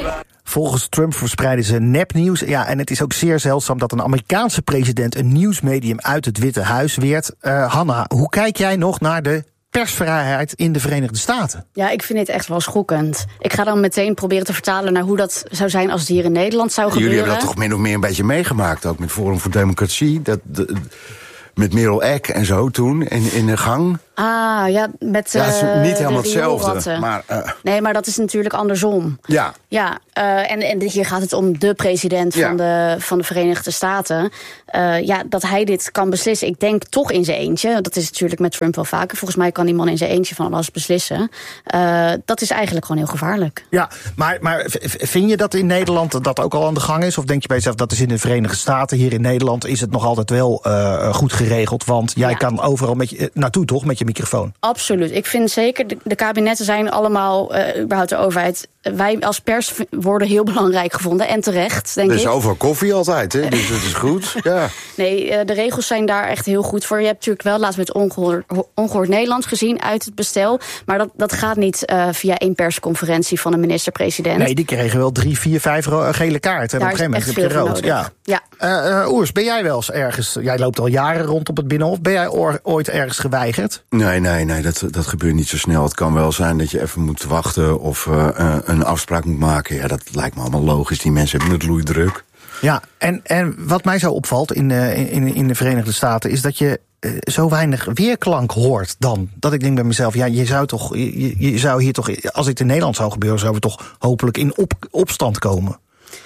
Volgens Trump verspreiden ze nepnieuws. Ja, en het is ook zeer zeldzaam dat een Amerikaanse president een nieuwsmedium uit het Witte Huis weert. Uh, Hanna, hoe kijk jij nog naar de persvrijheid in de Verenigde Staten? Ja, ik vind dit echt wel schokkend. Ik ga dan meteen proberen te vertalen naar hoe dat zou zijn als het hier in Nederland zou Jullie gebeuren. Jullie hebben dat toch min of meer een beetje meegemaakt, ook met Forum voor Democratie. Dat, de, met Merel Eck en zo toen, in, in de gang. Ah, ja, met ja, het is uh, niet helemaal de hetzelfde. Maar, uh, nee, maar dat is natuurlijk andersom. Ja. Ja, uh, en, en hier gaat het om de president ja. van, de, van de Verenigde Staten. Uh, ja, dat hij dit kan beslissen. Ik denk toch in zijn eentje. Dat is natuurlijk met Trump wel vaker. Volgens mij kan die man in zijn eentje van alles beslissen. Uh, dat is eigenlijk gewoon heel gevaarlijk. Ja, maar, maar vind je dat in Nederland dat ook al aan de gang is? Of denk je bij jezelf, dat is in de Verenigde Staten. Hier in Nederland is het nog altijd wel uh, goed geregeld. Want jij ja. kan overal met je, naartoe, toch, met je microfoon? Absoluut. Ik vind zeker, de, de kabinetten zijn allemaal, uh, überhaupt de overheid, wij als pers worden heel belangrijk gevonden. En terecht, denk ik. Er is overal koffie altijd, hè? Dus dat is goed. Ja. Nee, uh, de regels zijn daar echt heel goed voor. Je hebt natuurlijk wel laatst met Ongehoord, ongehoord Nederland gezien uit het bestel. Maar dat, dat gaat niet uh, via één persconferentie van de minister-president. Nee, die kregen wel drie, vier, vijf ro- gele kaarten. Daar op een gegeven moment heb je rood. Ja. Ja. Uh, uh, Oers, ben jij wel eens ergens, jij loopt al jaren rond op het Binnenhof, ben jij oor, ooit ergens geweigerd? Nee, nee, nee, dat, dat gebeurt niet zo snel. Het kan wel zijn dat je even moet wachten of uh, uh, een afspraak moet maken. Ja, dat lijkt me allemaal logisch. Die mensen hebben het loeidruk. Ja, en, en wat mij zo opvalt in, uh, in, in de Verenigde Staten is dat je uh, zo weinig weerklank hoort dan. Dat ik denk bij mezelf, ja, je zou toch, je, je zou hier toch, als het in Nederland zou gebeuren, zouden we toch hopelijk in op, opstand komen.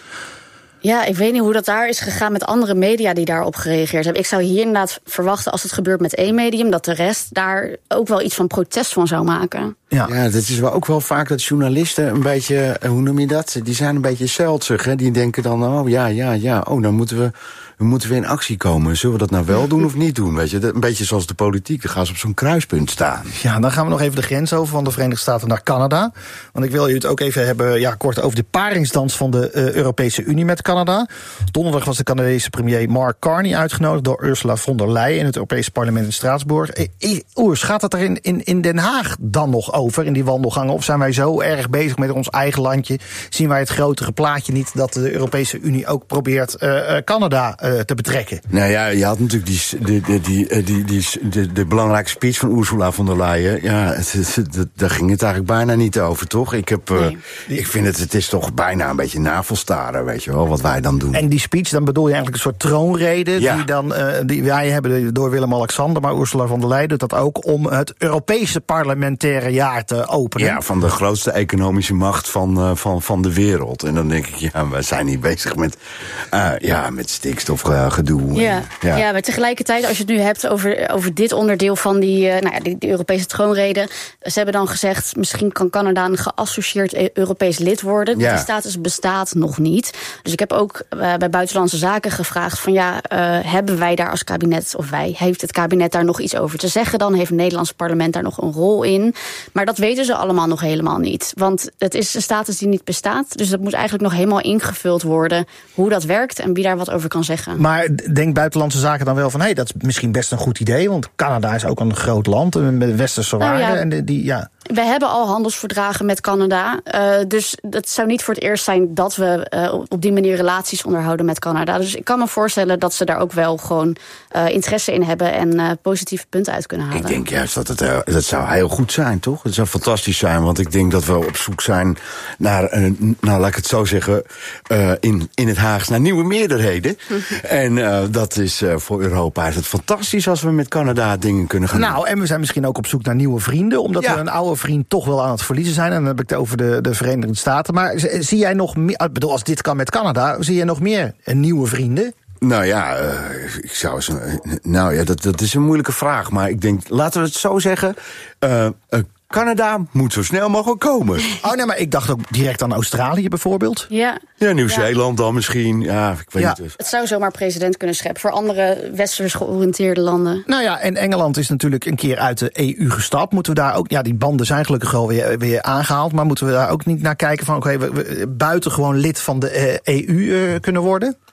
Ja, ik weet niet hoe dat daar is gegaan met andere media die daarop gereageerd hebben. Ik zou hier inderdaad verwachten, als het gebeurt met één medium, dat de rest daar ook wel iets van protest van zou maken. Ja, ja, dat is wel ook wel vaak dat journalisten een beetje, hoe noem je dat? Die zijn een beetje zeldzig, hè? Die denken dan, oh ja, ja, ja, oh, dan moeten we, we moeten weer in actie komen. Zullen we dat nou wel doen of niet doen? Weet je, een beetje zoals de politiek, dan gaan ze op zo'n kruispunt staan. Ja, dan gaan we nog even de grens over van de Verenigde Staten naar Canada. Want ik wil je het ook even hebben, ja, kort over de paringsdans van de uh, Europese Unie met Canada. Donderdag was de Canadese premier Mark Carney uitgenodigd door Ursula von der Leyen in het Europese parlement in Straatsburg. Oers, gaat het er in, in, in Den Haag dan nog over, in die wandelgangen? Of zijn wij zo erg bezig met ons eigen landje? Zien wij het grotere plaatje niet dat de Europese Unie ook probeert uh, Canada uh, te betrekken? Nou ja, je had natuurlijk die, die, die, die, die, die, de, de belangrijke speech van Ursula von der Leyen. Ja, het, het, het, daar ging het eigenlijk bijna niet over, toch? Ik, heb, nee. uh, ik vind het, het is toch bijna een beetje navelstaren, weet je wel, wat wij dan doen. En die speech, dan bedoel je eigenlijk een soort troonrede, ja. die dan uh, die wij hebben door Willem-Alexander, maar Ursula von der Leyen doet dat ook om het Europese parlementaire jaar te openen. Ja, van de grootste economische macht van, uh, van, van de wereld. En dan denk ik, ja, we zijn niet bezig met, uh, ja, met stikstofgedoe. Ja. En, ja. ja, maar tegelijkertijd, als je het nu hebt over, over dit onderdeel van die, uh, nou ja, die, die Europese troonrede, ze hebben dan gezegd, misschien kan Canada een geassocieerd Europees lid worden. Ja. Die status bestaat nog niet. Dus ik heb ook uh, bij Buitenlandse Zaken gevraagd van ja, uh, hebben wij daar als kabinet, of wij, heeft het kabinet daar nog iets over te zeggen? Dan heeft het Nederlandse parlement daar nog een rol in. Maar dat weten ze allemaal nog helemaal niet. Want het is een status die niet bestaat. Dus dat moet eigenlijk nog helemaal ingevuld worden hoe dat werkt en wie daar wat over kan zeggen. Maar denkt Buitenlandse Zaken dan wel van, hé, hey, dat is misschien best een goed idee, want Canada is ook een groot land met westerse waarden. Nou ja. En die, die, ja. We hebben al handelsverdragen met Canada. Uh, dus het zou niet voor het eerst zijn dat we uh, op die manier relaties onderhouden met Canada. Dus ik kan me voorstellen dat ze daar ook wel gewoon uh, interesse in hebben en uh, positieve punten uit kunnen halen. Ik denk juist dat het uh, dat zou heel goed zijn, toch? Het zou fantastisch zijn, want ik denk dat we op zoek zijn naar, uh, nou laat ik het zo zeggen, uh, in, in het Haags naar nieuwe meerderheden. En uh, dat is uh, voor Europa is het fantastisch als we met Canada dingen kunnen gaan nou, doen. En we zijn misschien ook op zoek naar nieuwe vrienden, omdat ja. we een oude vriend toch wel aan het verliezen zijn. En dan heb ik het over de, de Verenigde Staten. Maar zie jij nog meer, ik bedoel, als dit kan met Canada, zie jij nog meer nieuwe vrienden? Nou ja, uh, ik zou eens, uh, nou ja, dat, dat is een moeilijke vraag. Maar ik denk, laten we het zo zeggen, uh, uh, Canada moet zo snel mogelijk komen. Oh nee, maar ik dacht ook direct aan Australië bijvoorbeeld. Ja. Ja, Nieuw-Zeeland ja. dan misschien. Ja, ik weet ja. niet. Het zou zomaar president kunnen scheppen voor andere westers georiënteerde landen. Nou ja, en Engeland is natuurlijk een keer uit de E U gestapt. Moeten we daar ook, ja, die banden zijn gelukkig wel weer, weer aangehaald, maar moeten we daar ook niet naar kijken van, oké, okay, we, we buiten gewoon lid van de uh, E U uh, kunnen worden?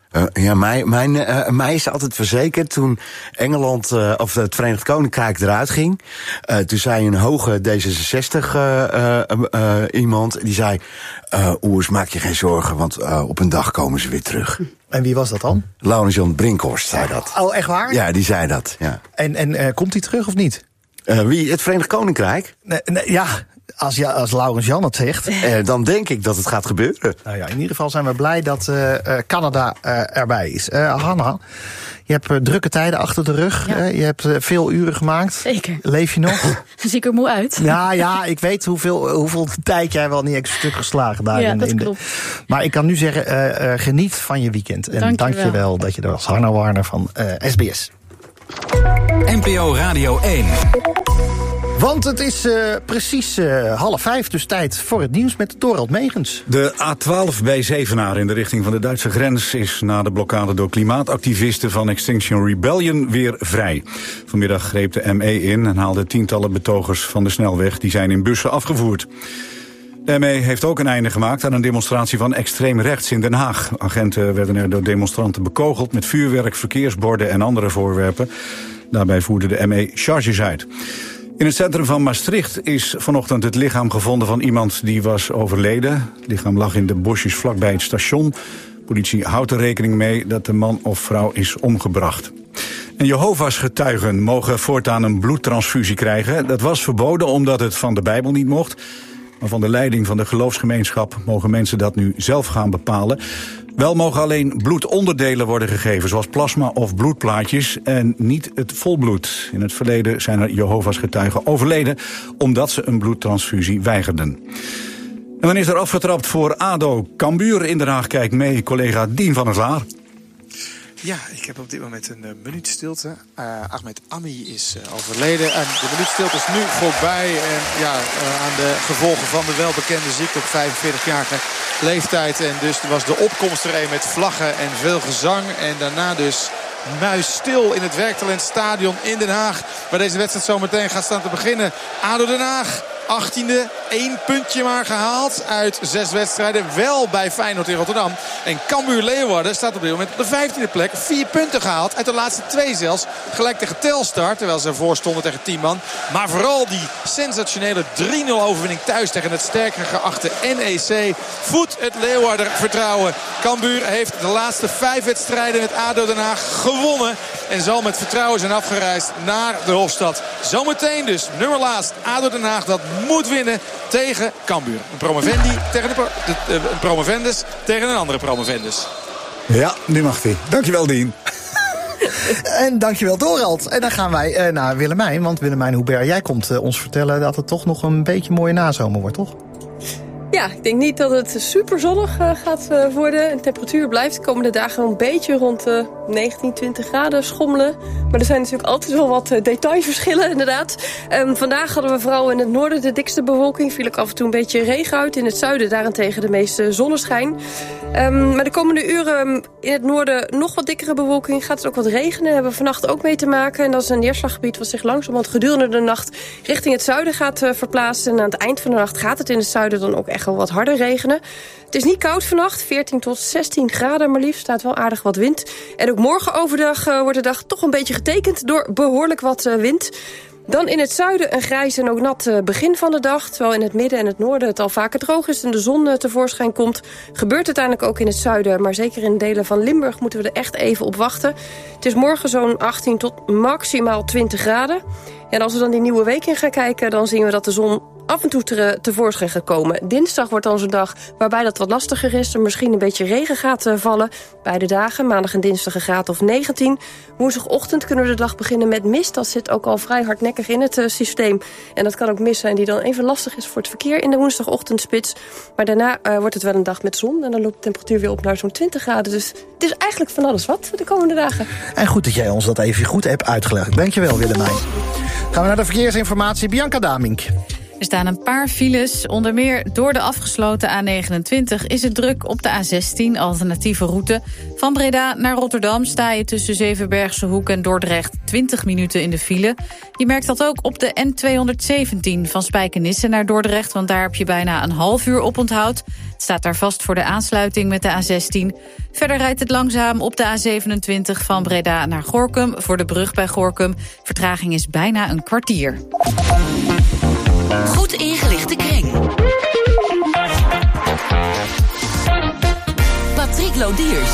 Uh, ja, mij, mijn, uh, mij is altijd verzekerd toen Engeland, uh, of het Verenigd Koninkrijk eruit ging. Uh, toen zei een hoge D zesenzestig uh, uh, uh, iemand, die zei... Uh, Oers, maak je geen zorgen, want uh, op een dag komen ze weer terug. En wie was dat dan? Laurens Jan Brinkhorst zei dat. Oh, echt waar? Ja, die zei dat, ja. En, en uh, komt hij terug of niet? Uh, wie? Het Verenigd Koninkrijk? Nee, nee, ja... Als, ja, als Laurens Jan het zegt. Eh, dan denk ik dat het gaat gebeuren. Nou ja, in ieder geval zijn we blij dat uh, Canada uh, erbij is. Uh, Hanna, je hebt uh, drukke tijden achter de rug. Ja. Uh, je hebt uh, veel uren gemaakt. Zeker. Leef je nog? Zie ik er moe uit? Ja, ja, ik weet hoeveel, hoeveel tijd jij wel niet extra stuk geslagen daar. Ja, in, dat in klopt. De... Maar ik kan nu zeggen, uh, uh, geniet van je weekend. En dank je, dank je wel dat je er was. Hanna Warner van uh, S B S. N P O Radio één. Want het is uh, precies uh, half vijf, dus tijd voor het nieuws met Dorald Megens. De A twaalf bij Zevenaar in de richting van de Duitse grens is na de blokkade door klimaatactivisten van Extinction Rebellion weer vrij. Vanmiddag greep de M E in en haalde tientallen betogers van de snelweg. Die zijn in bussen afgevoerd. De M E heeft ook een einde gemaakt aan een demonstratie van extreem rechts in Den Haag. Agenten werden er door demonstranten bekogeld met vuurwerk, verkeersborden en andere voorwerpen. Daarbij voerde de M E charges uit. In het centrum van Maastricht is vanochtend het lichaam gevonden van iemand die was overleden. Het lichaam lag in de bosjes vlakbij het station. Politie houdt er rekening mee dat de man of vrouw is omgebracht. En Jehovah's getuigen mogen voortaan een bloedtransfusie krijgen. Dat was verboden omdat het van de Bijbel niet mocht. Maar van de leiding van de geloofsgemeenschap mogen mensen dat nu zelf gaan bepalen. Wel mogen alleen bloedonderdelen worden gegeven, zoals plasma of bloedplaatjes, en niet het volbloed. In het verleden zijn er Jehovah's getuigen overleden omdat ze een bloedtransfusie weigerden. En dan is er afgetrapt voor ADO Cambuur. In Den Haag kijkt mee collega Dien van der Laar. Ja, ik heb op dit moment een uh, minuut stilte. Uh, Ahmed Ami is uh, overleden. En de minuut stilte is nu voorbij. En ja, uh, aan de gevolgen van de welbekende ziekte op vijfenveertigjarige leeftijd. En dus was de opkomst er een met vlaggen en veel gezang. En daarna dus muisstil in het Werktalentstadion in Den Haag. Waar deze wedstrijd zo meteen gaat staan te beginnen. ADO Den Haag. achttiende, één puntje maar gehaald uit zes wedstrijden. Wel bij Feyenoord in Rotterdam. En Cambuur Leeuwarden staat op dit moment op de vijftiende plek. Vier punten gehaald uit de laatste twee zelfs. Gelijk tegen Telstar, terwijl ze ervoor stonden tegen tien man. Maar vooral die sensationele drie nul overwinning thuis tegen het sterker geachte N E C. Voedt het Leeuwarden vertrouwen. Cambuur heeft de laatste vijf wedstrijden met ADO Den Haag gewonnen. En zal met vertrouwen zijn afgereisd naar de Hofstad. Zometeen dus, nummer laatst, ADO Den Haag dat moet winnen tegen Cambuur. Een promovendi tegen de, pro, de, de, een promovendus tegen een andere promovendus. Ja, die mag hij. Dankjewel, Dien. En dankjewel, Dorald. En dan gaan wij uh, naar Willemijn. Want Willemijn Hubert, jij komt uh, ons vertellen dat het toch nog een beetje mooie nazomer wordt, toch? Ja, ik denk niet dat het super zonnig uh, gaat uh, worden. De temperatuur blijft de komende dagen een beetje rond de uh, negentien, twintig graden schommelen. Maar er zijn natuurlijk altijd wel wat uh, detailverschillen, inderdaad. Um, vandaag hadden we vooral in het noorden de dikste bewolking. Viel ook af en toe een beetje regen uit. In het zuiden daarentegen de meeste zonneschijn. Um, maar de komende uren in het noorden nog wat dikkere bewolking. Gaat het ook wat regenen. Daar hebben we vannacht ook mee te maken. En dat is een neerslaggebied wat zich langzamerhand gedurende de nacht richting het zuiden gaat uh, verplaatsen. En aan het eind van de nacht gaat het in het zuiden dan ook echt wel wat harder regenen. Het is niet koud vannacht, veertien tot zestien graden maar liefst. Staat wel aardig wat wind. En ook morgen overdag uh, wordt de dag toch een beetje getekend door behoorlijk wat uh, wind. Dan in het zuiden een grijs en ook nat uh, begin van de dag. Terwijl in het midden en het noorden het al vaker droog is en de zon uh, tevoorschijn komt. Gebeurt uiteindelijk ook in het zuiden. Maar zeker in delen van Limburg moeten we er echt even op wachten. Het is morgen zo'n achttien tot maximaal twintig graden. En als we dan die nieuwe week in gaan kijken, dan zien we dat de zon af en toe te, tevoorschijn gaat komen. Dinsdag wordt dan zo'n dag waarbij dat wat lastiger is. Er misschien een beetje regen gaat uh, vallen. Beide dagen, maandag en dinsdag een graad of negentien. Woensdagochtend kunnen we de dag beginnen met mist. Dat zit ook al vrij hardnekkig in het uh, systeem. En dat kan ook mist zijn die dan even lastig is voor het verkeer in de woensdagochtendspits. Maar daarna uh, wordt het wel een dag met zon. En dan loopt de temperatuur weer op naar zo'n twintig graden. Dus het is eigenlijk van alles wat de komende dagen. En goed dat jij ons dat even goed hebt uitgelegd. Dankjewel, Willemijn. Gaan we naar de verkeersinformatie. Bianca Damink. Er staan een paar files. Onder meer door de afgesloten A negenentwintig is het druk op de A zestien, alternatieve route. Van Breda naar Rotterdam sta je tussen Zevenbergse Hoek en Dordrecht twintig minuten in de file. Je merkt dat ook op de N tweehonderdzeventien van Spijkenisse naar Dordrecht, want daar heb je bijna een half uur op onthoud. Het staat daar vast voor de aansluiting met de A zestien. Verder rijdt het langzaam op de A zevenentwintig van Breda naar Gorinchem voor de brug bij Gorinchem. Vertraging is bijna een kwartier. Goed ingelichte kring. Patrick Lodiers.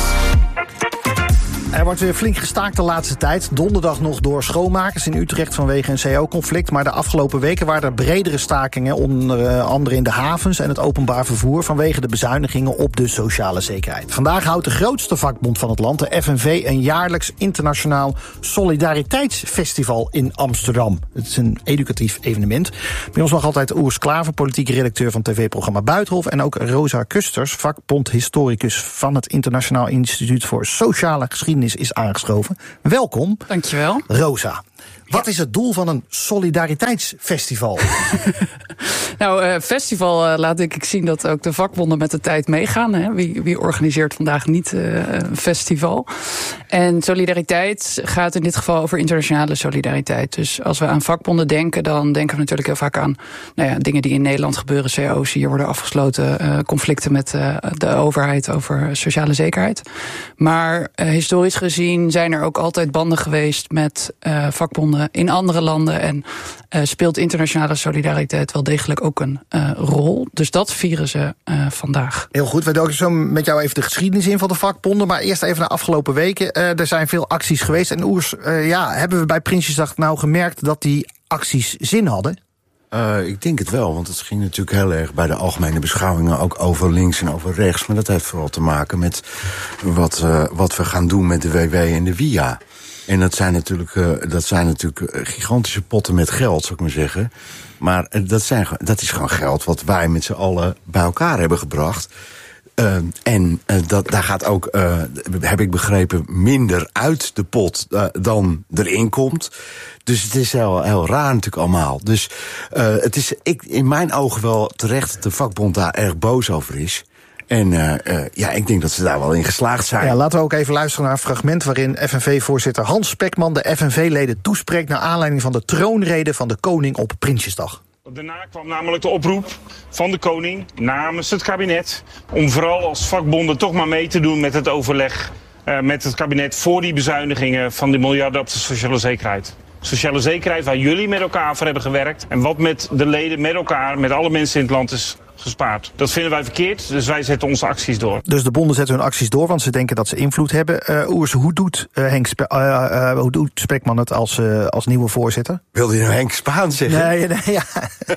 Er wordt weer flink gestaakt de laatste tijd. Donderdag nog door schoonmakers in Utrecht vanwege een C O-conflict. Maar de afgelopen weken waren er bredere stakingen, onder andere in de havens en het openbaar vervoer, vanwege de bezuinigingen op de sociale zekerheid. Vandaag houdt de grootste vakbond van het land, de F N V, een jaarlijks internationaal solidariteitsfestival in Amsterdam. Het is een educatief evenement. Bij ons nog altijd Oers Klaver, politieke redacteur van tv-programma Buitenhof, en ook Rosa Kusters, vakbondhistoricus van het Internationaal Instituut voor Sociale Geschiedenis, is aangeschoven. Welkom. Dankjewel. Rosa, wat is het doel van een solidariteitsfestival? Nou, uh, festival uh, laat denk ik zien dat ook de vakbonden met de tijd meegaan. Hè? Wie, wie organiseert vandaag niet uh, een festival? En solidariteit gaat in dit geval over internationale solidariteit. Dus als we aan vakbonden denken, dan denken we natuurlijk heel vaak aan nou ja, dingen die in Nederland gebeuren. C O's, hier worden afgesloten, uh, conflicten met uh, de overheid over sociale zekerheid. Maar uh, historisch gezien zijn er ook altijd banden geweest met uh, vakbonden in andere landen. En uh, speelt internationale solidariteit wel degelijk ook een uh, rol. Dus dat vieren ze uh, vandaag. Heel goed, we duiken zo met jou even de geschiedenis in van de vakbonden. Maar eerst even naar afgelopen weken. Uh, er zijn veel acties geweest. En Oers, uh, ja, hebben we bij Prinsjesdag nou gemerkt dat die acties zin hadden? Uh, ik denk het wel, want het ging natuurlijk heel erg bij de algemene beschouwingen ook over links en over rechts. Maar dat heeft vooral te maken met wat, uh, wat we gaan doen met de W W en de W I A. En dat zijn natuurlijk, uh, dat zijn natuurlijk gigantische potten met geld, zou ik maar zeggen. Maar uh, dat, zijn, dat is gewoon geld wat wij met z'n allen bij elkaar hebben gebracht. Uh, en uh, dat, daar gaat ook, uh, heb ik begrepen, minder uit de pot uh, dan erin komt. Dus het is heel, heel raar natuurlijk allemaal. Dus uh, het is ik, in mijn ogen wel terecht dat de vakbond daar erg boos over is. En uh, uh, ja, ik denk dat ze daar wel in geslaagd zijn. Ja, laten we ook even luisteren naar een fragment waarin F N V-voorzitter Hans Spekman de F N V-leden toespreekt naar aanleiding van de troonrede van de koning op Prinsjesdag. Daarna kwam namelijk de oproep van de koning namens het kabinet om vooral als vakbonden toch maar mee te doen met het overleg uh, met het kabinet voor die bezuinigingen van die miljarden op de sociale zekerheid. Sociale zekerheid waar jullie met elkaar voor hebben gewerkt en wat met de leden met elkaar, met alle mensen in het land is gespaard. Dat vinden wij verkeerd, dus wij zetten onze acties door. Dus de bonden zetten hun acties door, want ze denken dat ze invloed hebben. Uh, Oers, hoe doet, uh, Henk Spe- uh, uh, hoe doet Spekman het als, uh, als nieuwe voorzitter? Wilde je nou Henk Spaan zeggen? Nee, nee, ja.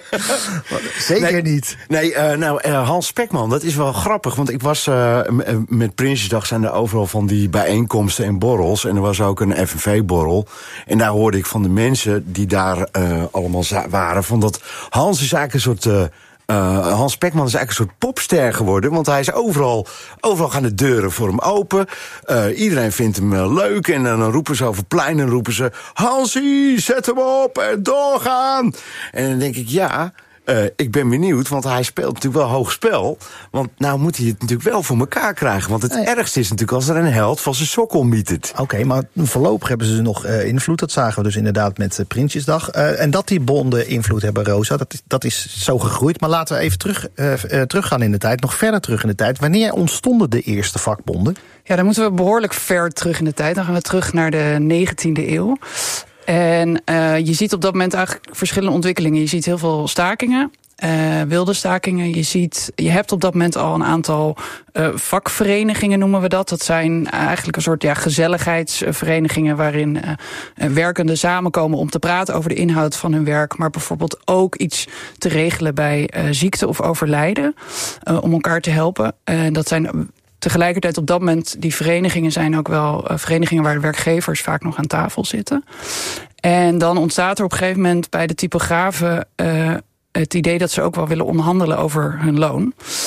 Zeker nee, niet. Nee, uh, nou, uh, Hans Spekman, dat is wel grappig. Want ik was uh, m- met Prinsjesdag zijn er overal van die bijeenkomsten en borrels. En er was ook een F N V-borrel. En daar hoorde ik van de mensen die daar uh, allemaal za- waren, van dat Hans is eigenlijk een soort Uh, Uh, Hans Spekman is eigenlijk een soort popster geworden, want hij is overal, overal gaan de deuren voor hem open. Uh, iedereen vindt hem uh, leuk en dan roepen ze over plein en roepen ze Hansie, zet hem op en doorgaan. En dan denk ik, ja, uh, ik ben benieuwd, want hij speelt natuurlijk wel hoog spel. Want nou moet hij het natuurlijk wel voor elkaar krijgen. Want het nee. ergste is natuurlijk als er een held van zijn sokkel mietert. Oké, okay, maar voorlopig hebben ze nog uh, invloed. Dat zagen we dus inderdaad met uh, Prinsjesdag. Uh, en dat die bonden invloed hebben, Rosa, dat is, dat is zo gegroeid. Maar laten we even terug, uh, uh, teruggaan in de tijd, nog verder terug in de tijd. Wanneer ontstonden de eerste vakbonden? Ja, dan moeten we behoorlijk ver terug in de tijd. Dan gaan we terug naar de negentiende eeuw. En uh, je ziet op dat moment eigenlijk verschillende ontwikkelingen. Je ziet heel veel stakingen, uh, wilde stakingen. Je ziet, je hebt op dat moment al een aantal uh, vakverenigingen, noemen we dat. Dat zijn eigenlijk een soort ja, gezelligheidsverenigingen waarin uh, werkenden samenkomen om te praten over de inhoud van hun werk, maar bijvoorbeeld ook iets te regelen bij uh, ziekte of overlijden, uh, om elkaar te helpen. Uh, dat zijn tegelijkertijd op dat moment, die verenigingen zijn ook wel uh, verenigingen waar de werkgevers vaak nog aan tafel zitten. En dan ontstaat er op een gegeven moment bij de typografen uh, het idee dat ze ook wel willen onderhandelen over hun loon.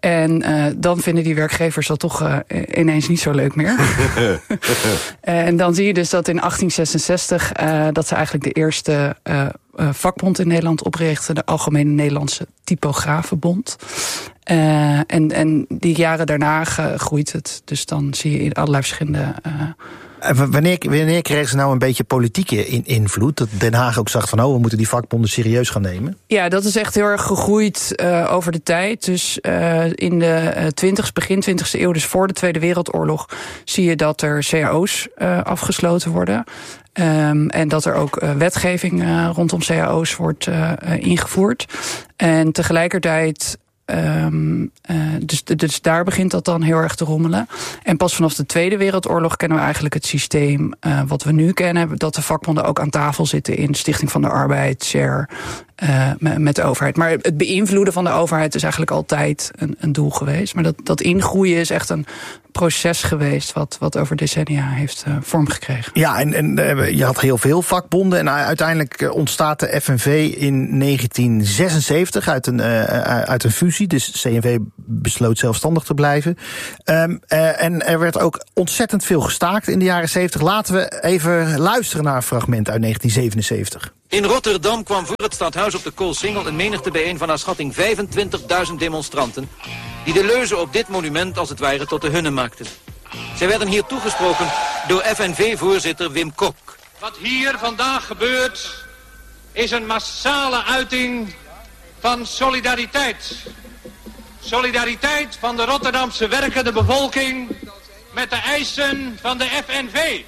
En uh, dan vinden die werkgevers dat toch uh, ineens niet zo leuk meer. En dan zie je dus dat in achttien zesenzestig... Uh, dat ze eigenlijk de eerste uh, uh, vakbond in Nederland oprichten. De Algemene Nederlandse Typografenbond. Uh, en, en die jaren daarna groeit het. Dus dan zie je in allerlei verschillende... Uh, Wanneer, wanneer kregen ze nou een beetje politieke in, invloed? Dat Den Haag ook zag van, oh, we moeten die vakbonden serieus gaan nemen? Ja, dat is echt heel erg gegroeid uh, over de tijd. Dus uh, in de twintigste, begin twintigste eeuw, dus voor de Tweede Wereldoorlog, zie je dat er C A O's uh, afgesloten worden. Um, en dat er ook uh, wetgeving uh, rondom C A O's wordt uh, ingevoerd. En tegelijkertijd... Um, uh, dus, dus daar begint dat dan heel erg te rommelen. En pas vanaf de Tweede Wereldoorlog kennen we eigenlijk het systeem uh, wat we nu kennen. Dat de vakbonden ook aan tafel zitten in Stichting van de Arbeid, Share, uh, met de overheid. Maar het beïnvloeden van de overheid is eigenlijk altijd een, een doel geweest. Maar dat, dat ingroeien is echt een proces geweest wat, wat over decennia heeft uh, vormgekregen. Ja, en, en uh, je had heel veel vakbonden. En uiteindelijk uh, ontstaat de F N V in negentien zesenzeventig uit een, uh, uit een fusie. Dus C N V besloot zelfstandig te blijven. Um, uh, en er werd ook ontzettend veel gestaakt in de jaren zeventig. Laten we even luisteren naar een fragment uit negentien zevenenzeventig. In Rotterdam kwam voor het stadhuis op de Koolsingel een menigte bijeen van naar schatting vijfentwintigduizend demonstranten, die de leuzen op dit monument als het ware tot de hunne maakten. Zij werden hier toegesproken door F N V-voorzitter Wim Kok. Wat hier vandaag gebeurt is een massale uiting van solidariteit. Solidariteit van de Rotterdamse werkende bevolking met de eisen van de F N V.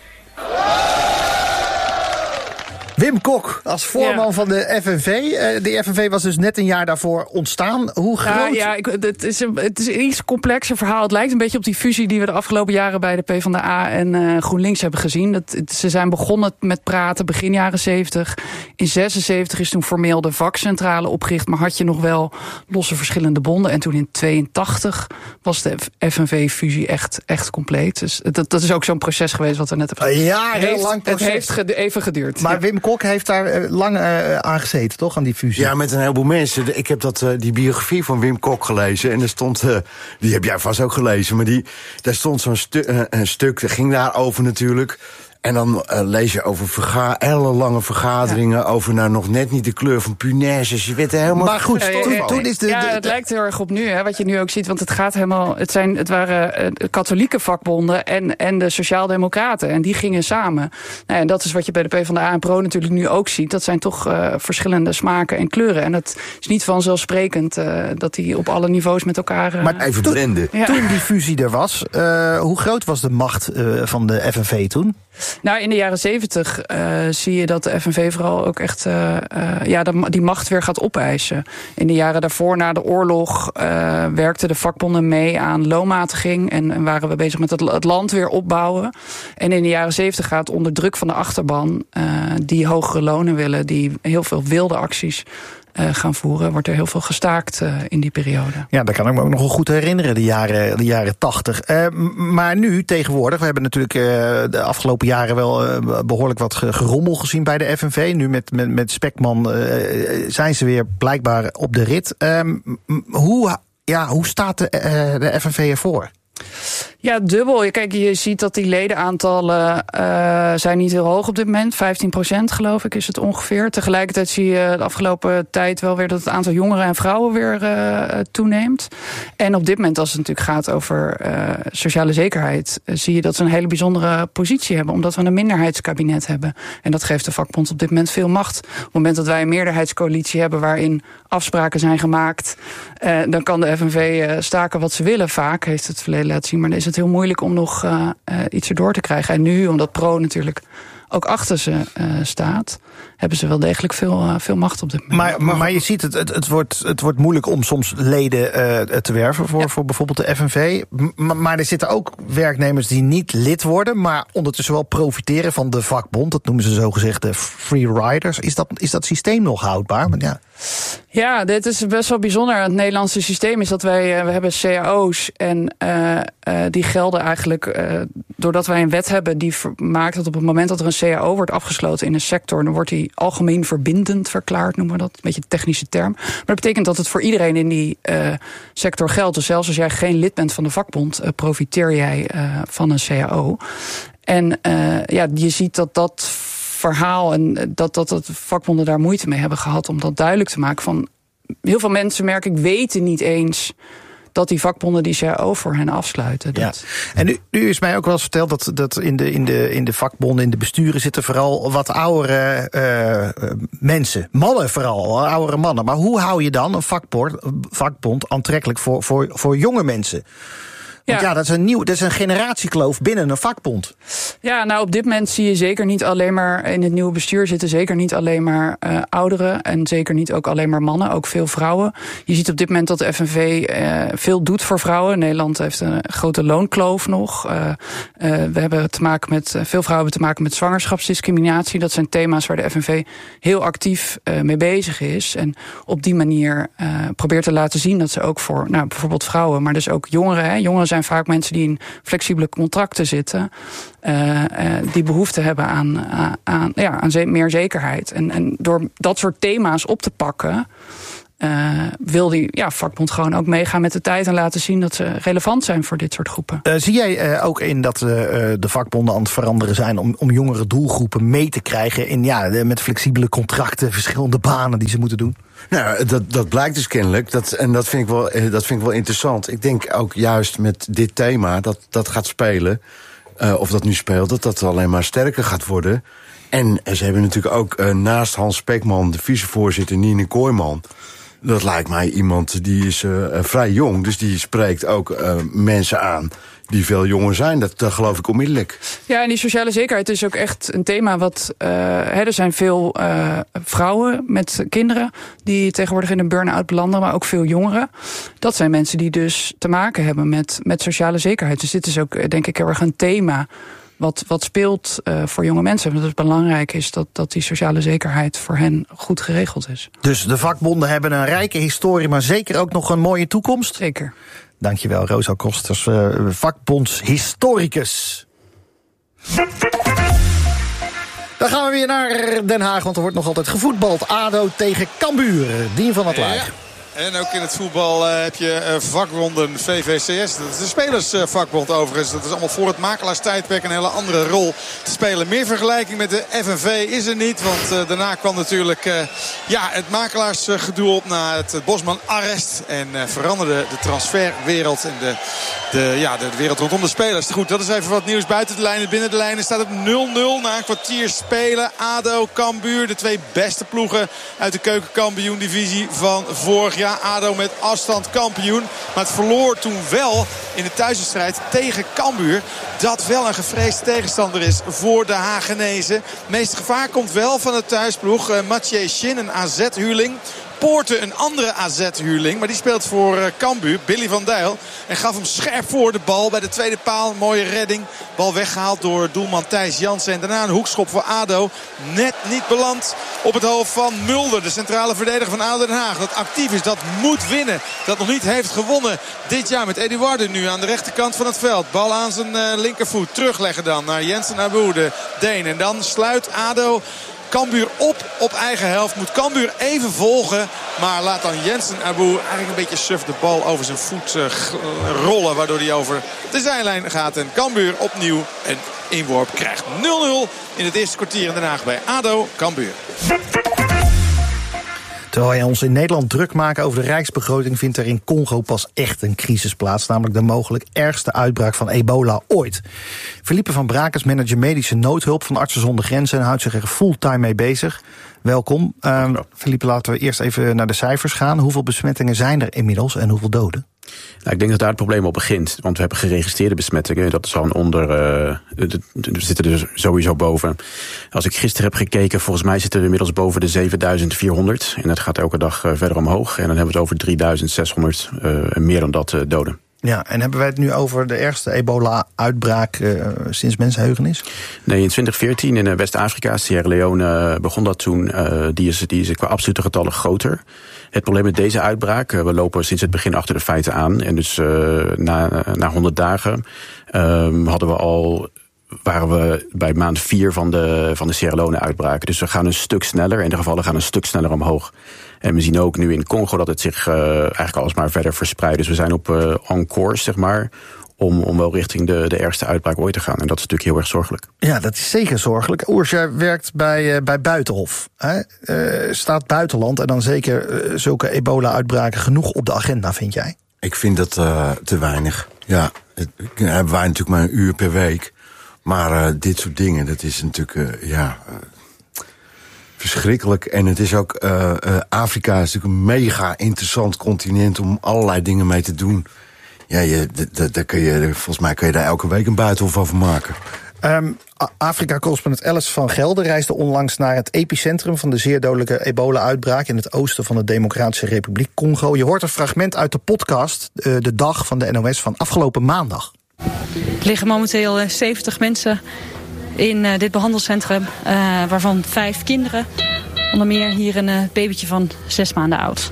Wim Kok, als voorman ja. van de F N V. De F N V was dus net een jaar daarvoor ontstaan. Hoe groot? Ja, ja ik, het, is een, het is een iets complexer verhaal. Het lijkt een beetje op die fusie die we de afgelopen jaren bij de PvdA en uh, GroenLinks hebben gezien. Dat, het, ze zijn begonnen met praten begin jaren zeventig. In zesenzeventig is toen formeel de vakcentrale opgericht, maar had je nog wel losse verschillende bonden. En toen in tweeëntachtig was de F N V-fusie echt, echt compleet. Dus dat, dat is ook zo'n proces geweest wat we net hebben gezien. Ja, heel heeft, lang proces. Het heeft ged, even geduurd. Maar ja. Wim Kok heeft daar lang uh, aan gezeten, toch? Aan die fusie. Ja, met een heleboel mensen. Ik heb dat, uh, die biografie van Wim Kok gelezen. En er stond, uh, die heb jij vast ook gelezen. Maar die, daar stond zo'n stu- uh, een stuk, dat ging daarover natuurlijk. En dan uh, lees je over verga- ellenlange vergaderingen... Ja. over nou nog net niet de kleur van punaises. Je weet er helemaal... Maar goed, ja, toen, toen is de... Ja, de, de, het lijkt heel erg op nu, hè, wat je nu ook ziet. Want het gaat helemaal... Het, zijn, het waren uh, katholieke vakbonden en, en de Sociaaldemocraten. En die gingen samen. Nou, en dat is wat je bij de PvdA en Pro natuurlijk nu ook ziet. Dat zijn toch uh, verschillende smaken en kleuren. En het is niet vanzelfsprekend uh, dat die op alle niveaus met elkaar... Uh, maar even blenden. Ja. Toen die fusie er was, uh, hoe groot was de macht uh, van de F N V toen? Nou, in de jaren zeventig uh, zie je dat de F N V vooral ook echt uh, uh, ja, die macht weer gaat opeisen. In de jaren daarvoor, na de oorlog, uh, werkten de vakbonden mee aan loonmatiging en, en waren we bezig met het, het land weer opbouwen. En in de jaren zeventig gaat onder druk van de achterban, uh, die hogere lonen willen, die heel veel wilde acties Uh, gaan voeren, wordt er heel veel gestaakt uh, in die periode. Ja, dat kan ik me ook nog wel goed herinneren, de jaren, de jaren tachtig. Uh, maar nu, tegenwoordig, we hebben natuurlijk uh, de afgelopen jaren wel uh, behoorlijk wat gerommel gezien bij de F N V. Nu met, met, met Spekman uh, zijn ze weer blijkbaar op de rit. Uh, hoe, ja, hoe staat de, uh, de F N V ervoor? Ja, dubbel. Kijk, je ziet dat die ledenaantallen uh, zijn niet heel hoog op dit moment. vijftien procent geloof ik is het ongeveer. Tegelijkertijd zie je de afgelopen tijd wel weer dat het aantal jongeren en vrouwen weer uh, toeneemt. En op dit moment, als het natuurlijk gaat over uh, sociale zekerheid, uh, zie je dat ze een hele bijzondere positie hebben. Omdat we een minderheidskabinet hebben. En dat geeft de vakbond op dit moment veel macht. Op het moment dat wij een meerderheidscoalitie hebben waarin afspraken zijn gemaakt, uh, dan kan de F N V uh, staken wat ze willen. Vaak heeft het verleden laten zien, maar dan is het heel moeilijk om nog uh, uh, iets erdoor te krijgen. En nu, omdat Pro natuurlijk ook achter ze uh, staat, hebben ze wel degelijk veel, uh, veel macht op dit moment. Maar, maar, maar je ziet, het, het, het, wordt, het wordt moeilijk om soms leden uh, te werven voor, ja. voor bijvoorbeeld de F N V. Maar, maar er zitten ook werknemers die niet lid worden, maar ondertussen wel profiteren van de vakbond. Dat noemen ze zogezegd de free riders. Is dat, is dat systeem nog houdbaar? Want ja. Ja, dit is best wel bijzonder. Het Nederlandse systeem is dat wij, we hebben C A O's en uh, uh, die gelden eigenlijk, uh, doordat wij een wet hebben die maakt dat op het moment dat er een C A O wordt afgesloten in een sector, dan wordt die die algemeen verbindend verklaard, noemen we dat. Een beetje een technische term. Maar dat betekent dat het voor iedereen in die uh, sector geldt. Dus zelfs als jij geen lid bent van de vakbond, uh, profiteer jij uh, van een C A O. En uh, ja, je ziet dat dat verhaal en dat, dat, dat de vakbonden daar moeite mee hebben gehad om dat duidelijk te maken. Van heel veel mensen, merk ik, weten niet eens dat die vakbonden die C A O voor hen afsluiten. Dat... Ja. En nu, nu is mij ook wel eens verteld dat, dat in, de, in, de, in de vakbonden, in de besturen zitten vooral wat oudere uh, mensen. Mannen vooral, oudere mannen. Maar hoe hou je dan een vakbond, vakbond aantrekkelijk voor, voor, voor jonge mensen? Want ja, ja dat, is een nieuw, dat is een generatiekloof binnen een vakbond. Ja, nou op dit moment zie je zeker niet alleen maar in het nieuwe bestuur zitten zeker niet alleen maar uh, ouderen en zeker niet ook alleen maar mannen, ook veel vrouwen. Je ziet op dit moment dat de F N V uh, veel doet voor vrouwen. Nederland heeft een grote loonkloof nog. Uh, uh, we hebben te maken met, uh, veel vrouwen hebben te maken met zwangerschapsdiscriminatie. Dat zijn thema's waar de F N V heel actief uh, mee bezig is. En op die manier uh, probeert te laten zien dat ze ook voor, nou bijvoorbeeld vrouwen, maar dus ook jongeren, hè, jongeren zijn vaak mensen die in flexibele contracten zitten, uh, uh, die behoefte hebben aan, uh, aan, ja, aan ze- meer zekerheid. En, en door dat soort thema's op te pakken, uh, wil die ja, vakbond gewoon ook meegaan met de tijd en laten zien dat ze relevant zijn voor dit soort groepen. Uh, zie jij uh, ook in dat uh, de vakbonden aan het veranderen zijn om, om jongere doelgroepen mee te krijgen in, ja, de, met flexibele contracten, verschillende banen die ze moeten doen? Nou, dat, dat blijkt dus kennelijk. Dat, en dat vind, ik wel, dat vind ik wel interessant. Ik denk ook juist met dit thema dat dat gaat spelen, uh, of dat nu speelt, dat dat alleen maar sterker gaat worden. En ze hebben natuurlijk ook uh, naast Hans Spekman, de vicevoorzitter, Nine Kooijman. Dat lijkt mij iemand die is uh, vrij jong, dus die spreekt ook uh, mensen aan die veel jonger zijn. Dat, dat geloof ik onmiddellijk. Ja, en die sociale zekerheid is ook echt een thema wat... Uh, hè, er zijn veel uh, vrouwen met kinderen die tegenwoordig in een burn-out belanden, maar ook veel jongeren. Dat zijn mensen die dus te maken hebben met, met sociale zekerheid. Dus dit is ook, denk ik, heel erg een thema wat, wat speelt uh, voor jonge mensen. Want het belangrijk is dat, dat die sociale zekerheid voor hen goed geregeld is. Dus de vakbonden hebben een rijke historie, maar zeker ook nog een mooie toekomst? Zeker. Dankjewel, Rosa Kosters, uh, vakbondshistoricus. Dan gaan we weer naar Den Haag, want er wordt nog altijd gevoetbald. ADO tegen Cambuur, Dien van het Laar. Ja. En ook in het voetbal uh, heb je uh, vakbonden V V C S. Dat is de spelersvakbond uh, overigens. Dat is allemaal voor het makelaarstijdperk een hele andere rol te spelen. Meer vergelijking met de F N V is er niet. Want uh, daarna kwam natuurlijk uh, ja, het makelaarsgedoe op na het, het Bosman-arrest. En uh, veranderde de transferwereld en de, de, ja, de wereld rondom de spelers. Goed, dat is even wat nieuws buiten de lijnen. Binnen de lijnen staat het nul nul na een kwartier spelen. ADO, Cambuur, de twee beste ploegen uit de keukenkampioen-divisie van vorig jaar. ADO met afstand kampioen. Maar het verloor toen wel in de thuiswedstrijd tegen Cambuur. Dat wel een gevreesde tegenstander is voor de Hagenezen. Het meeste gevaar komt wel van de thuisploeg. Uh, Mathieu Shin, een A Z-huurling. Poorten, een andere A Z-huurling. Maar die speelt voor uh, Cambuur, Billy van Dijl. En gaf hem scherp voor de bal bij de tweede paal. Mooie redding. Bal weggehaald door doelman Thijs Jansen. En daarna een hoekschop voor ADO. Net niet beland op het hoofd van Mulder. De centrale verdediger van ADO Den Haag. Dat actief is, dat moet winnen. Dat nog niet heeft gewonnen dit jaar met Eduardo nu aan de rechterkant van het veld. Bal aan zijn uh, linkervoet. Terugleggen dan naar Jensen Abu, de Deen. En dan sluit ADO Cambuur op op eigen helft. Moet Cambuur even volgen. Maar laat dan Jensen Abu eigenlijk een beetje suf de bal over zijn voet uh, rollen. Waardoor hij over de zijlijn gaat. En Cambuur opnieuw een inworp krijgt. nul nul in het eerste kwartier in Den Haag bij ADO Cambuur. Terwijl wij ons in Nederland druk maken over de rijksbegroting, vindt er in Congo pas echt een crisis plaats. Namelijk de mogelijk ergste uitbraak van ebola ooit. Philippe van Brakes, manager medische noodhulp van Artsen zonder Grenzen en houdt zich er fulltime mee bezig. Welkom. Uh, Philippe, laten we eerst even naar de cijfers gaan. Hoeveel besmettingen zijn er inmiddels en hoeveel doden? Nou, ik denk dat daar het probleem op begint. Want we hebben geregistreerde besmettingen. Dat is al onder. Uh, we zitten er sowieso boven. Als ik gisteren heb gekeken, volgens mij zitten we inmiddels boven de zevenduizend vierhonderd. En dat gaat elke dag uh, verder omhoog. En dan hebben we het over drieduizend zeshonderd uh, en meer dan dat uh, doden. Ja, en hebben wij het nu over de ergste ebola-uitbraak uh, sinds mensenheugenis? Nee, in twintig veertien in uh, West-Afrika, Sierra Leone, uh, begon dat toen. Uh, die, is, die is qua absolute getallen groter. Het probleem met deze uitbraak, uh, we lopen sinds het begin achter de feiten aan. En dus uh, na, na honderd dagen uh, hadden we al waren we bij maand vier van de, van de Sierra Leone-uitbraak. Dus we gaan een stuk sneller en de gevallen gaan een stuk sneller omhoog. En we zien ook nu in Congo dat het zich uh, eigenlijk alsmaar verder verspreidt. Dus we zijn op uh, on course, zeg maar, om, om wel richting de, de ergste uitbraak ooit te gaan. En dat is natuurlijk heel erg zorgelijk. Ja, dat is zeker zorgelijk. Oers, jij werkt bij, uh, bij Buitenhof. Hè? Uh, staat buitenland en dan zeker uh, zulke ebola-uitbraken genoeg op de agenda, vind jij? Ik vind dat uh, te weinig. Ja, het, hebben wij natuurlijk maar een uur per week. Maar uh, dit soort dingen, dat is natuurlijk, uh, ja... Uh, verschrikkelijk. En het is ook, uh, uh, Afrika is natuurlijk een mega interessant continent om allerlei dingen mee te doen. Ja, je, d- d- kun je, volgens mij kun je daar elke week een buitenhof over maken. Um, Afrika-correspondent Alice van Gelder reisde onlangs naar het epicentrum van de zeer dodelijke ebola-uitbraak in het oosten van de Democratische Republiek Congo. Je hoort een fragment uit de podcast, uh, De Dag van de N O S van afgelopen maandag. Er liggen momenteel uh, zeventig mensen in uh, dit behandelcentrum, uh, waarvan vijf kinderen. Onder meer hier een uh, babytje van zes maanden oud.